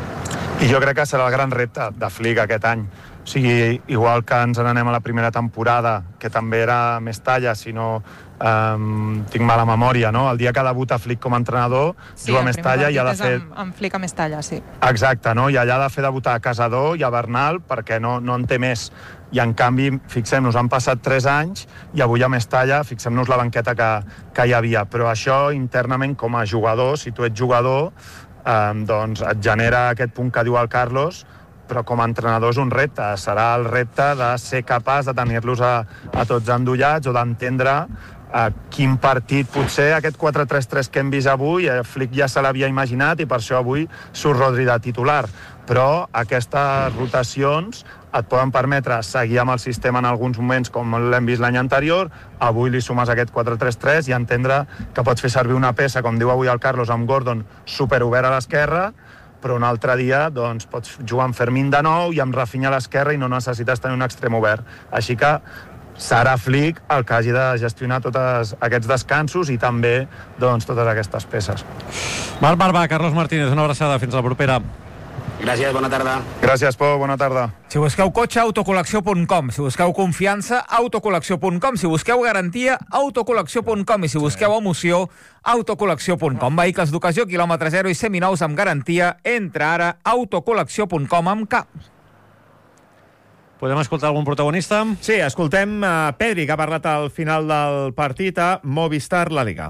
I jo crec que serà el gran repte de Flick aquest any. O sigui, igual que ens n'anem a la primera temporada, que també era Mestalla, si no um, tinc mala memòria, no? El dia que debuta Flick com a entrenador, sí, juga a Mestalla i ha de fer... Amb, amb Flick a Mestalla, sí. Exacte, no? I allà ha de fer debutar a Casador i a Bernal perquè no, no en té més. I en canvi, fixem-nos, han passat tres anys i avui a Mestalla, fixem-nos la banqueta que, que hi havia. Però això internament com a jugador, si tu ets jugador, um, doncs et genera aquest punt que diu el Carlos, però com a entrenador és un repte. Serà el repte de ser capaç de tenir-los a, a tots endollats o d'entendre a quin partit potser aquest quatre tres tres que hem vist avui, eh, Flick ja se l'havia imaginat i per això avui surt Rodri de titular. Però aquestes rotacions et poden permetre seguir amb el sistema en alguns moments com l'hem vist l'any anterior, avui li sumes aquest quatre tres tres i entendre que pots fer servir una peça, com diu avui el Carlos, amb Gordon superobert a l'esquerra, però un altre dia doncs, pots jugar amb Fermín de nou i amb Rafinha a l'esquerra i no necessites tenir un extrem obert. Així que serà Flick el que hagi de gestionar tots aquests descansos i també doncs, totes aquestes peces. Marc Barba, Carlos Martínez, una abraçada, fins la propera. Gràcies, bona tarda. Gràcies, Pau, bona tarda. Si busqueu cotxe, autocol·lecció punt com. Si busqueu confiança, autocol·lecció punt com. Si busqueu garantia, autocol·lecció punt com. I si busqueu emoció, autocol·lecció punt com. Vehicles d'ocasió, quilòmetre zero i seminous amb garantia. Entra ara a autocol·lecció punt com amb K. Podem escoltar algun protagonista? Sí, escoltem uh, Pedri, que ha parlat al final del partit a Movistar La Liga.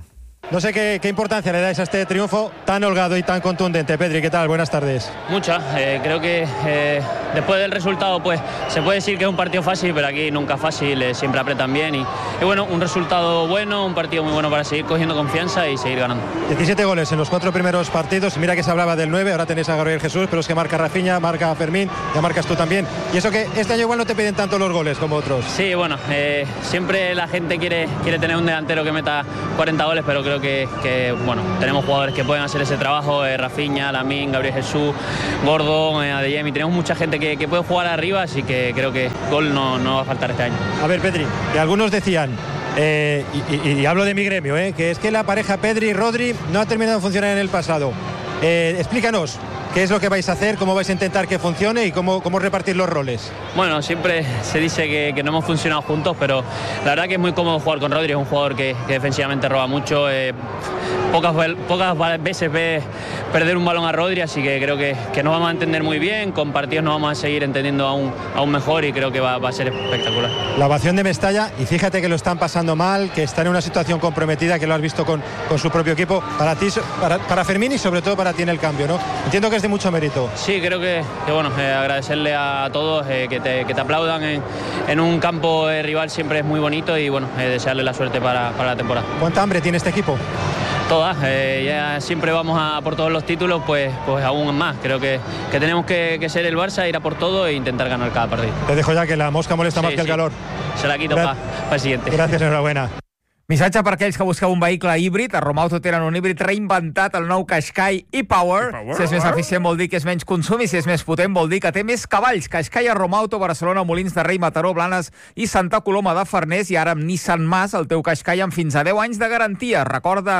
No sé qué, qué importancia le dais a este triunfo tan holgado y tan contundente. Pedri, ¿qué tal? Buenas tardes. Mucha. Eh, creo que eh, después del resultado, pues se puede decir que es un partido fácil, pero aquí nunca fácil, eh, siempre apretan bien. Y, y bueno, un resultado bueno, un partido muy bueno para seguir cogiendo confianza y seguir ganando. diecisiete goles en los cuatro primeros partidos. Mira que se hablaba del nueve, ahora tenéis a Gabriel Jesús, pero es que marca Rafinha, marca Fermín, ya marcas tú también. Y eso que este año igual no te piden tanto los goles como otros. Sí, bueno, eh, siempre la gente quiere, quiere tener un delantero que meta cuarenta goles, pero creo que, que bueno, tenemos jugadores que pueden hacer ese trabajo, eh, Rafinha, Lamine, Gabriel Jesús, Gordon, eh, Adeyemi, tenemos mucha gente que, que puede jugar arriba, así que creo que gol no, no va a faltar este año. A ver, Pedri, que algunos decían, eh, y, y, y hablo de mi gremio, eh, que es que la pareja Pedri-Rodri no ha terminado de funcionar en el pasado. Eh, explícanos, ¿qué es lo que vais a hacer? ¿Cómo vais a intentar que funcione y cómo, cómo repartir los roles? Bueno, siempre se dice que, que no hemos funcionado juntos, pero la verdad que es muy cómodo jugar con Rodri, es un jugador que, que defensivamente roba mucho. Eh, pocas, pocas veces ve perder un balón a Rodri, así que creo que, que nos vamos a entender muy bien, con partidos nos vamos a seguir entendiendo aún, aún mejor y creo que va, va a ser espectacular. La ovación de Mestalla, y fíjate que lo están pasando mal, que están en una situación comprometida, que lo has visto con, con su propio equipo, para ti, para, para Fermín y sobre todo para ti en el cambio, ¿no? Entiendo que es de mucho mérito. Sí, creo que, que bueno, eh, agradecerle a todos eh, que, te, que te aplaudan en, en un campo eh, rival siempre es muy bonito y bueno, eh, desearle la suerte para, para la temporada. ¿Cuánta hambre tiene este equipo? Todas, eh, ya siempre vamos a por todos los títulos, pues, pues aún más. Creo que, que tenemos que, que ser el Barça, ir a por todo e intentar ganar cada partido. Te dejo ya que la mosca molesta sí, más que el sí. calor. Se la quito para pa el siguiente. Gracias, enhorabuena. Missatge per aquells que busqueu un vehicle híbrid. A Romauto tenen un híbrid reinventat, el nou Qashqai e-Power. Si és més eficient vol dir que és menys consum i si és més potent vol dir que té més cavalls. Qashqai a Romauto, Barcelona, Molins de Rei, Mataró, Blanes i Santa Coloma de Farners. I ara amb Nissan Mas, el teu Qashqai amb fins a deu anys de garantia. Recorda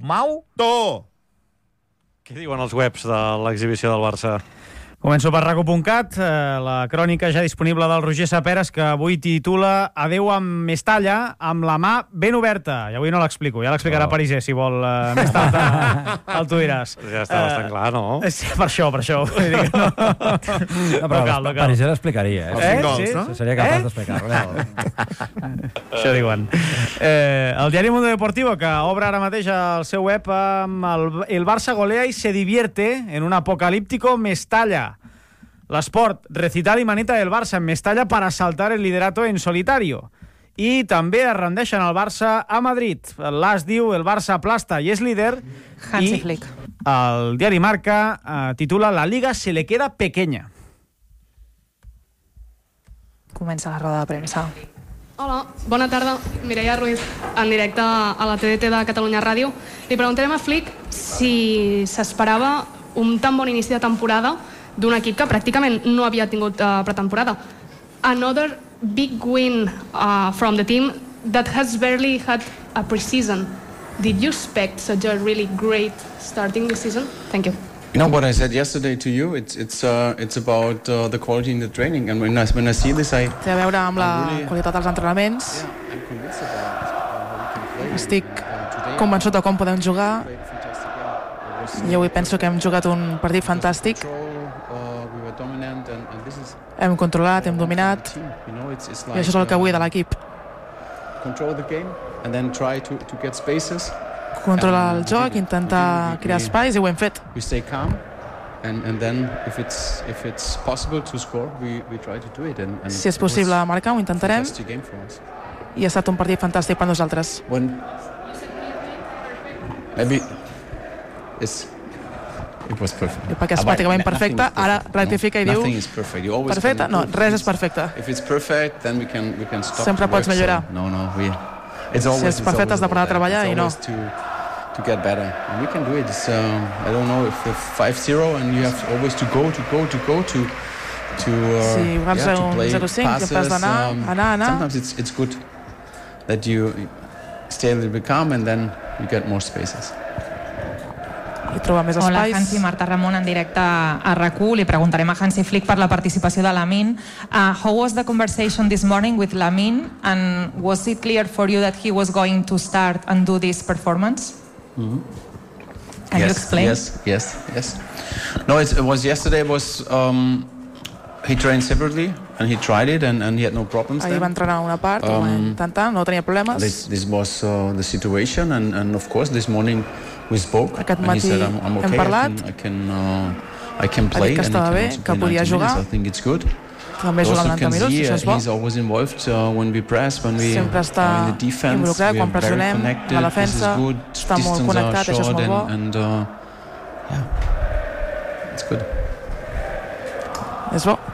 Romauto. Què diuen els webs de l'exhibició del Barça? Començo per raco punt cat, eh, la crònica ja disponible del Roger Saperes, que avui titula Adeu amb Mestalla, amb la mà ben oberta. I avui no l'explico, ja l'explicarà oh. Pariser, si vol uh, més tard. El tu diràs. Ja està uh, bastant clar, no? Sí, per això, per això. No, no, però cal, no cal. Pariser l'explicaria, eh? eh? Gols, sí? no? Seria capaç eh? d'explicar-ho. Això diuen. Eh, el diari Mundo Deportivo, que obre ara mateix el seu web amb el, el Barça golea y se divierte en un apocalíptico Mestalla. L'esport, recital i manita del Barça en Mestalla para saltar el liderato en solitario. I també es rendeixen el Barça a Madrid. L'As diu el Barça aplasta i és líder. Hansi Flick. El diari Marca eh, titula La Liga se le queda pequeña. Comença la roda de premsa. Hola, bona tarda. Mireia Ruiz, en directe a la T D T de Catalunya Ràdio. Li preguntarem a Flick si s'esperava un tan bon inici de temporada d'un equip que pràcticament no havia tingut uh, pretemporada. Another big win uh, from the team that has barely had a pre-season. Did you expect such a really great starting this season? Thank you. You know what I said yesterday to you? It's it's uh, it's about uh, the quality in the training, and when I when I see this, I. Té a veure amb la really... qualitat dels entrenaments. Estic convençut de com podem jugar. I avui penso que hem jugat un partit fantàstic. Hem controlat, hem dominat, i això és el que vull de l'equip. Controlar el joc, intentar crear espais, i ho hem fet. Si és possible marcar, ho intentarem, i ha estat un partit fantàstic per nosaltres. Maybe it's It was perfect. Perquè és pràcticament perfecte, ara rectifica i diu perfecte, no, res és perfecte. Sempre pots millorar. Si és perfecte has de parar a treballar i no. To get better, and we can do it. It's, uh, I don't know if you're five zero and you have always to go, to go, to go, to to uh, si yeah, to play passes. Um, anar, anar. Sometimes it's it's good that you stay a little bit calm and then you get more spaces. Més Hola, Hansi, Marta Ramon en directe a R A C U. Li preguntarem a Hansi Flick per la participació de Lamine. Uh, how was the conversation this morning with Lamine, and was it clear for you that he was going to start and do this performance? Mm-hmm. Can yes, you explain? Yes, yes, yes. No, it, it was yesterday. Was um, he trained separately, and he tried it, and, and he had no problems. Ahir va entrenar una part, um, va intentar, no tenia problemes. This, this was uh, the situation, and, and of course this morning we spoke, Aquest and he matí said, I'm, I'm okay, hem parlat. I can, I can, uh, I can play, que and I can bé, also que play podia ninety jugar. minutes. I think it's good. També juga noranta minuts, see, això és bo. He's always involved uh, when we press, when we Sempre està are in the defense. involucrat, We quan are very pressionem, connected. la defensa This is good. està molt Distance connectat, are això és short, molt bo. and, and uh, yeah, it's good. És bo.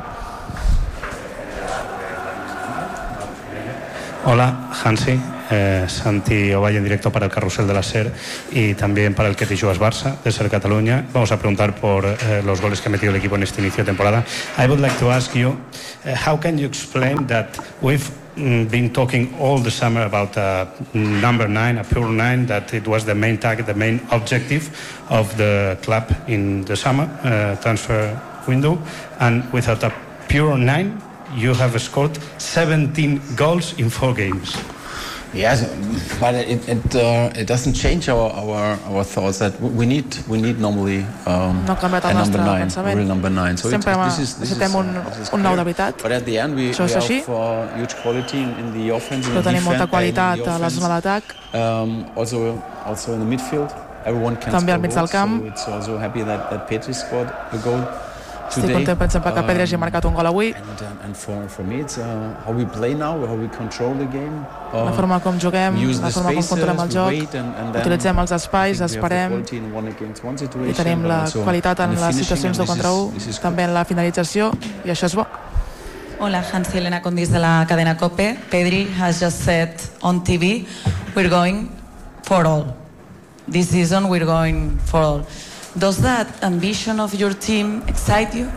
Hola, Hansi. Eh, Santi Ovalle en directo para el Carrusel de la SER y también para el Que Tijuas Barça de SER Cataluña. Vamos a preguntar por eh, los goles que ha metido el equipo en este inicio de temporada. I would like to ask you, uh, how can you explain that we've mm, been talking all the summer about a number nine, a pure nine, that it was the main target, the main objective of the club in the summer uh, transfer window, and without a pure nine, you have scored seventeen goals in four games. Yes, but it it, uh, it doesn't change our, our, our thoughts that we need we need normally um, no ha canviat a el number nostre nine, a pensament. real number nine. So Sempre it, this is, this necessitem is, un, uh, this is un nou clear. de veritat. But at the end we, Això we és així. have uh, huge quality in, in the offense, in Però the tenim molta defense, qualitat in the a la zona d'atac. Um, also also in the midfield, everyone can També al score mig del goals, camp. so it's also happy that that Pedri scored a goal. Estic content, per exemple, que Pedri hagi marcat un gol avui. And, uh, and for, for me, it's uh, how we play now, how we control the game. Uh, La forma com juguem, la forma com controlem el joc, and, and utilitzem els espais, esperem i tenim la qualitat en les situacions de contra u, també en la finalització, i això és bo. Hola, Hansi, Elena Condis de la cadena COPE. Pedri has just said on T V, we're going for all. This season we're going for all. Does that ambition of your team excite you?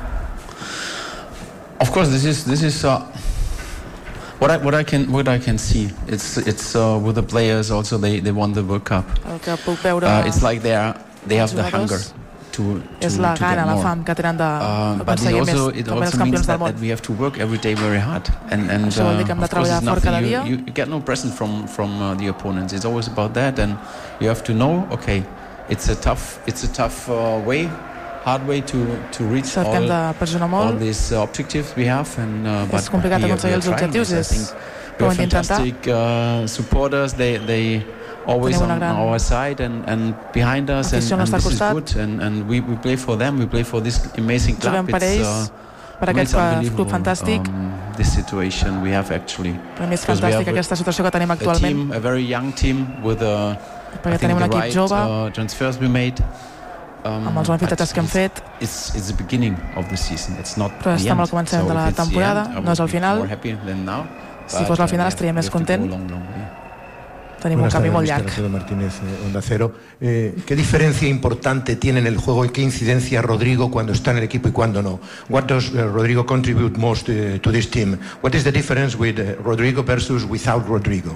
Of course, this is this is uh, what I what I can what I can see. It's it's uh, with the players also. They they won the World Cup. El que puc veure Uh, it's like they are they have the hunger to to, és la to gana, get la more. fam que tenen Uh, but it d'aconseguir més, also it com els also means campions del that, that món. we have to work every day very hard. And and Això vol dir que hem uh, de of course treballar it's fort cada nothing. dia. You, you, you get no present from from uh, the opponents. It's always about that, and you have to know. Okay, it's a tough it's a tough uh, way. Hard way to to reach Sap que hem de all, pressionar molt. all these uh, objectives we have, and uh, but És complicat we are- aconseguir we els are trying objectius, this. I és think que ho we hem have d'intentar. fantastic uh, supporters. They they always Tenim una on gran our side and and behind us, and, afició al and nostre this is costat. good. And and we we play for them. We play for this amazing club. Juguem per It's, ells, uh, per I mean, aquest it's unbelievable, club fantàstic. Um, this situation we have actually. Per mi és Because we fantàstica have aquesta situació que tenim a actualment. team, a very young team with a, Perquè I think tenim un the equip right jove. uh, transfers we made. Um, Amb els bons fitxatges que hem fet. It's, it's the beginning of the season. It's not Però the estem al end. començament de So la if it's the temporada, end, I no és would el be final. more happy than now. Si But, fos al uh, final we estaria have- més we have to go content. long, long way. Tenim un Buenas camí tardes, molt mister llarg. Alfredo Martínez, eh, Onda Cero. Eh, ¿Qué diferencia importante tiene en el juego y qué incidencia Rodrigo cuando está en el equipo y cuando no? What does uh, Rodrigo contribute most uh, to this team? What is the difference with uh, Rodrigo versus without Rodrigo?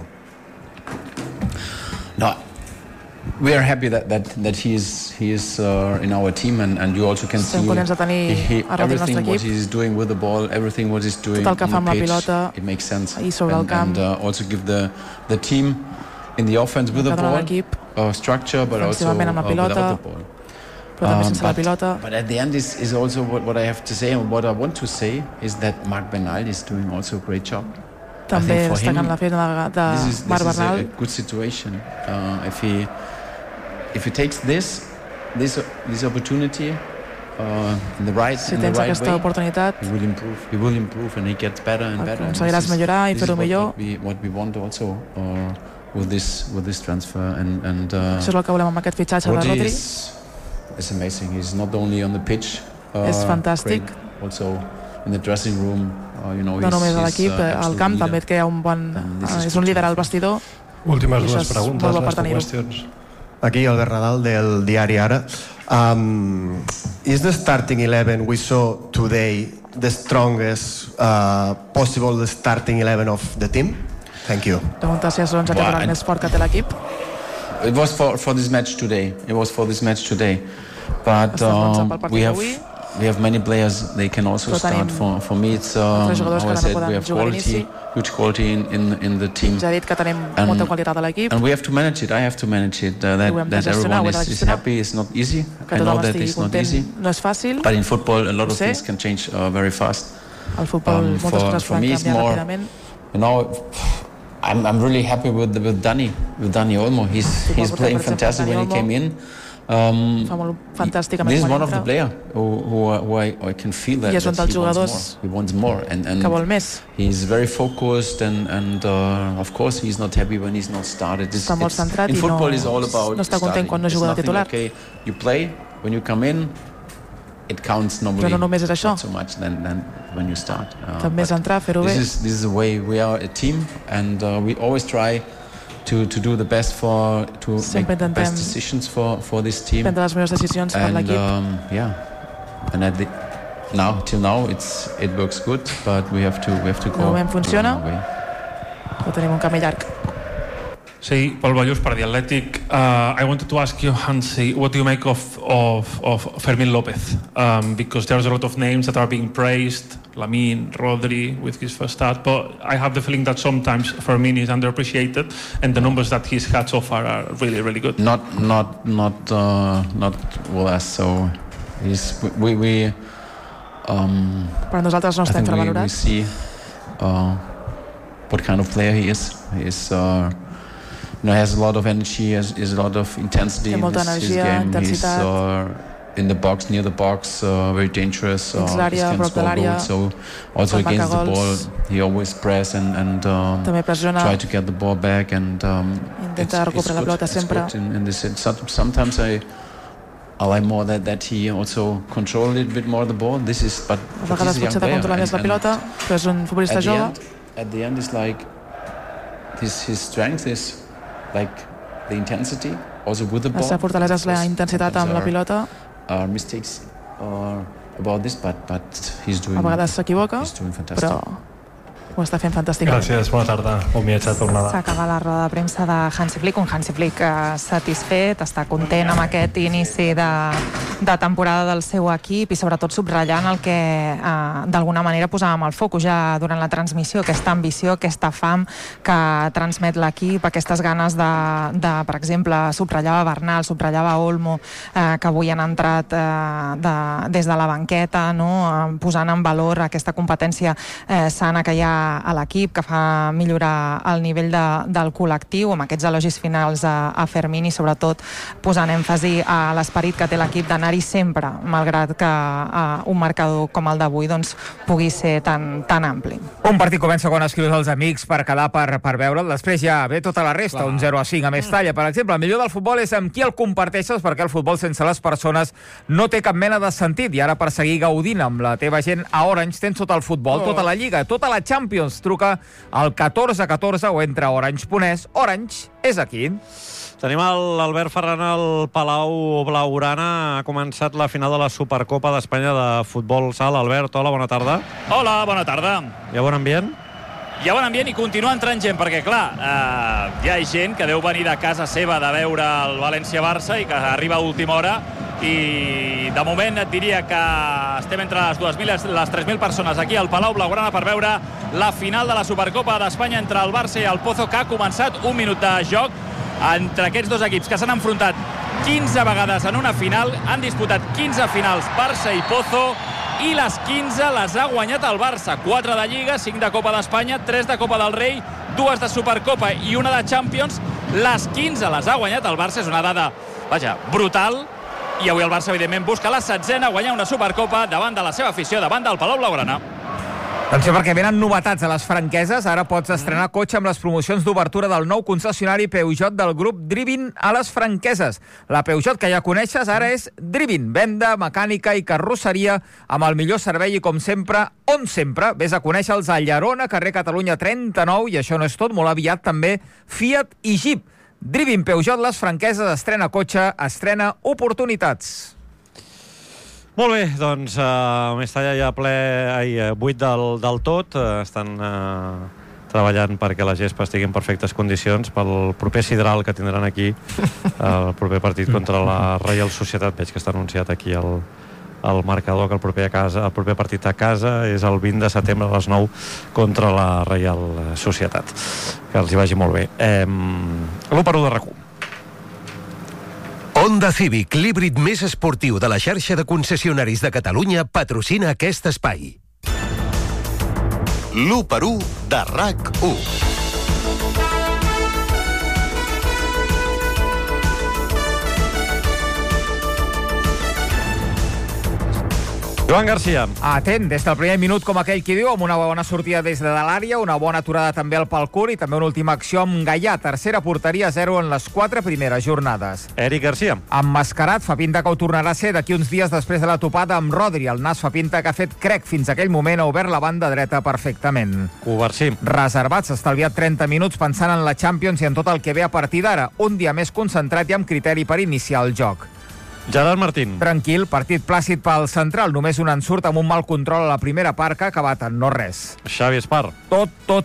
No, we are happy that that, that he is he is uh, in our team, and, and you also can Estem see contents de tenir he, a Rodri al everything nostre what equip. he's doing with the ball, everything what he's doing Tot el que on fa amb the la pitch, pilota it makes sense. i sobre el and, camp. and uh, also give the the team in the offense with the Que dona ball l'equip uh, structure, but also uh, ofensivament amb la pilota, without the ball. però també Um, sense la but- pilota. But at the end is, is also what, what I have to say, and what I want to say is that Marc Bernal is doing also a great job. I També think for destacant him, la feina de, this de is, Marc this is a, Bernal. a good situation. Uh, if he if he takes this this this opportunity uh, in the right Si in the tens right aquesta way, oportunitat, he will improve. He will improve, and he gets better and better. And aconseguiràs this is- millorar i this is fer-ho what- millor. What we, what we want also uh, with this with this transfer, and and uh, Això és el que volem amb aquest fitxatge de Rodri Rodri. is, is amazing. He's not only on the pitch. Uh, És fantàstic. great, also in the dressing room, uh, you know, No he's, només a he's, l'equip, uh, al absolute camp leader. també et crea un bon... this eh, is és un líder al vestidor. Últimes i això dues és preguntes, molt bo per last two tenir-ho. questions. Aquí, Albert Nadal, del diari Ara. Um, is the starting eleven we saw today the strongest uh, possible starting eleven of the team? Thank you. Pregunta si és l'onze titular Well, més fort que té l'equip. It was for, for this match today. It was for this match today. But Està l'onze um, pel partit we have d'avui. we have many players. They can also Però start. tenim For for me, it's um, altres jugadors how I que també said poden we have jugar a quality, l'inici. huge quality in, in in the team. Ja he dit que tenim And- molta qualitat a l'equip, And we have to manage it. I have to manage it. Uh, that ho hem de that gestionar, ho everyone hem de is, is gestionar. happy is not easy. que I know tothom that estigui it's not content easy. no és fàcil, But in football, a lot ho of sé. things can change uh, very fast. El futbol, Um, moltes for, coses for poden me, it's canviar more, ràpidament. you know, I'm, I'm really happy with, with Dani, with Dani Olmo. He's, Estic he's molt playing content, per exemple, fantastic when he Dani came in. Um, Fa molt fantàsticament this is quan one of the entra. players who, who, who I, I can feel that, I és un that dels he wants jugadors more. He wants more. And, and que vol més. he's very focused and, and uh, of course he's not happy when he's not started. It's, Està molt it's, centrat in i no, football is all about no està content starting. quan no It's juga de nothing, titular. okay, you play, when you come in, it counts normally. Però no només és això. Not so much than, than when you start. Uh, També és entrar, fer-ho bé. this is this is the way we are a team, and uh, we always try to to do the best for to Sempre make the best intentem decisions for for this team. prendre les millors decisions per And l'equip. um, yeah, and at the now till now it's it works good, but we have to we have to De go. moment funciona, go our way. però tenim un camí llarg. Sí, Pol Ballús per The Athletic. Uh, I wanted to ask you, Hansi, what do you make of, of, of Fermín López? Um, because there's a lot of names that are being praised, Lamine, Rodri, with his first start, but I have the feeling that sometimes Fermín is underappreciated, and the numbers that he's had so far are really, really good. Not not not uh, not with us. So he's we we. Um, Per nosaltres no I està think we, we infravalorat. see uh, what kind of player he is. He's uh, you know, has a lot of energy, has, has a lot of intensity Té in molta his, his energia, game. He's intensitat. uh, in the box, near the box, uh, very dangerous. Uh, Dins he l'àrea, can prop de score l'àrea, goals. So also pot against the marcar ball, gols. he always press and and um, També pressiona. try to get the ball back and um, Intenta it's, it's recuperar la good. pelota It's sempre. good in, in this. Some- Sometimes I. I like more that, that he also control a little bit more the ball. This is but, A but vegades he's a young potser de player. controlar més la and- pilota, però és un futbolista at the jove. end, at the end is like his his strength is like the intensity also with the La ball. seva fortalesa és la intensitat amb la Sometimes pilota. Our, our mistakes are about this, but but he's doing. A vegades s'equivoca, he's doing fantastic. però ho està fent fantàsticament. Gràcies, bona tarda. Bon viatge de tornada. S'acaba la roda de premsa de Hansi Flick, un Hansi Flick eh, satisfet, està content amb aquest inici de, de temporada del seu equip i sobretot subratllant el que eh, d'alguna manera posàvem al focus ja durant la transmissió, aquesta ambició, aquesta fam que transmet l'equip, aquestes ganes de, de, per exemple, subratllava Bernal, subratllava Olmo, eh, que avui han entrat eh, de, des de la banqueta, no? eh, posant en valor aquesta competència eh, sana que hi ha a l'equip, que fa millorar el nivell de, del col·lectiu, amb aquests elogis finals a, a Fermín i sobretot posant èmfasi a l'esperit que té l'equip d'anar-hi sempre, malgrat que uh, un marcador com el d'avui doncs, pugui ser tan, tan ampli. Un partit comença quan escrius als amics per quedar per, per veure'l, després ja ve tota la resta, Clar. un zero a cinc a Mestalla. Per exemple, el millor del futbol és amb qui el comparteixes, perquè el futbol sense les persones no té cap mena de sentit. I ara, per seguir gaudint amb la teva gent, a Orange tens tot el futbol, Oh. tota la Lliga, tota la Champions. Truca al catorze catorze o entra a orange punt es. Orange és aquí. Tenim l'Albert Ferran al Palau Blaugrana. Ha començat la final de la Supercopa d'Espanya de futbol sala. Albert, hola, bona tarda. Hola, bona tarda. Hi ha bon ambient? Hi ha bon ambient i continua entrant gent, perquè, clar, eh, hi ha gent que deu venir de casa seva de veure el València-Barça i que arriba a última hora, i de moment et diria que estem entre les dues mil i les tres mil persones aquí al Palau Blaugrana per veure la final de la Supercopa d'Espanya entre el Barça i el Pozo, que ha començat un minut de joc entre aquests dos equips que s'han enfrontat quinze vegades en una final, han disputat quinze finals Barça i Pozo, i les quinze les ha guanyat el Barça. quatre de Lliga, cinc de Copa d'Espanya, tres de Copa del Rei, dues de Supercopa i una de Champions. Les quinze les ha guanyat el Barça, és una dada, vaja, brutal. I avui el Barça, evidentment, busca la setzena, guanyar una Supercopa davant de la seva afició, davant del Palau Blaugrana. Atenció, perquè venen novetats a les franqueses. Ara pots estrenar cotxe amb les promocions d'obertura del nou concessionari Peugeot del grup Drivin a les franqueses. La Peugeot que ja coneixes ara és Drivin, venda, mecànica i carrosseria amb el millor servei i, com sempre, on sempre. Vés a conèixer-los a Llerona, carrer Catalunya trenta-nou, i això no és tot, molt aviat també Fiat i Jeep. Drivin Peugeot, les franqueses, estrena cotxe, estrena oportunitats. Molt bé, doncs uh, Mestalla ja ple, ai, buit del, del tot. Uh, estan uh, treballant perquè la gespa estigui en perfectes condicions pel proper sidral que tindran aquí, el proper partit contra la Reial Societat. Veig que està anunciat aquí el, el marcador, que el proper, a casa, el proper partit a casa és el vint de setembre a les nou contra la Reial Societat. Que els hi vagi molt bé. Eh, l'u per u de RAC u. Honda Civic, l'híbrid més esportiu de la xarxa de concessionaris de Catalunya, patrocina aquest espai. l'u per u de R A C u. Joan Garcia. Atent, des del primer minut, com aquell qui diu, amb una bona sortida des de l'àrea, una bona aturada també al pal curt i també una última acció amb Gaià, tercera porteria, zero en les quatre primeres jornades. Eric Garcia. Emmascarat, fa pinta que ho tornarà a ser d'aquí uns dies després de la topada amb Rodri. El nas fa pinta que ha fet crec fins a aquell moment, ha obert la banda dreta perfectament. Covarsí. Reservat, s'ha estalviat trenta minuts pensant en la Champions i en tot el que ve a partir d'ara. Un dia més concentrat i amb criteri per iniciar el joc. Gerard Martín. Tranquil, partit plàcid pel central, només un ensurt amb un mal control a la primera part que ha acabat en no res. Xavi Espar. Tot, tot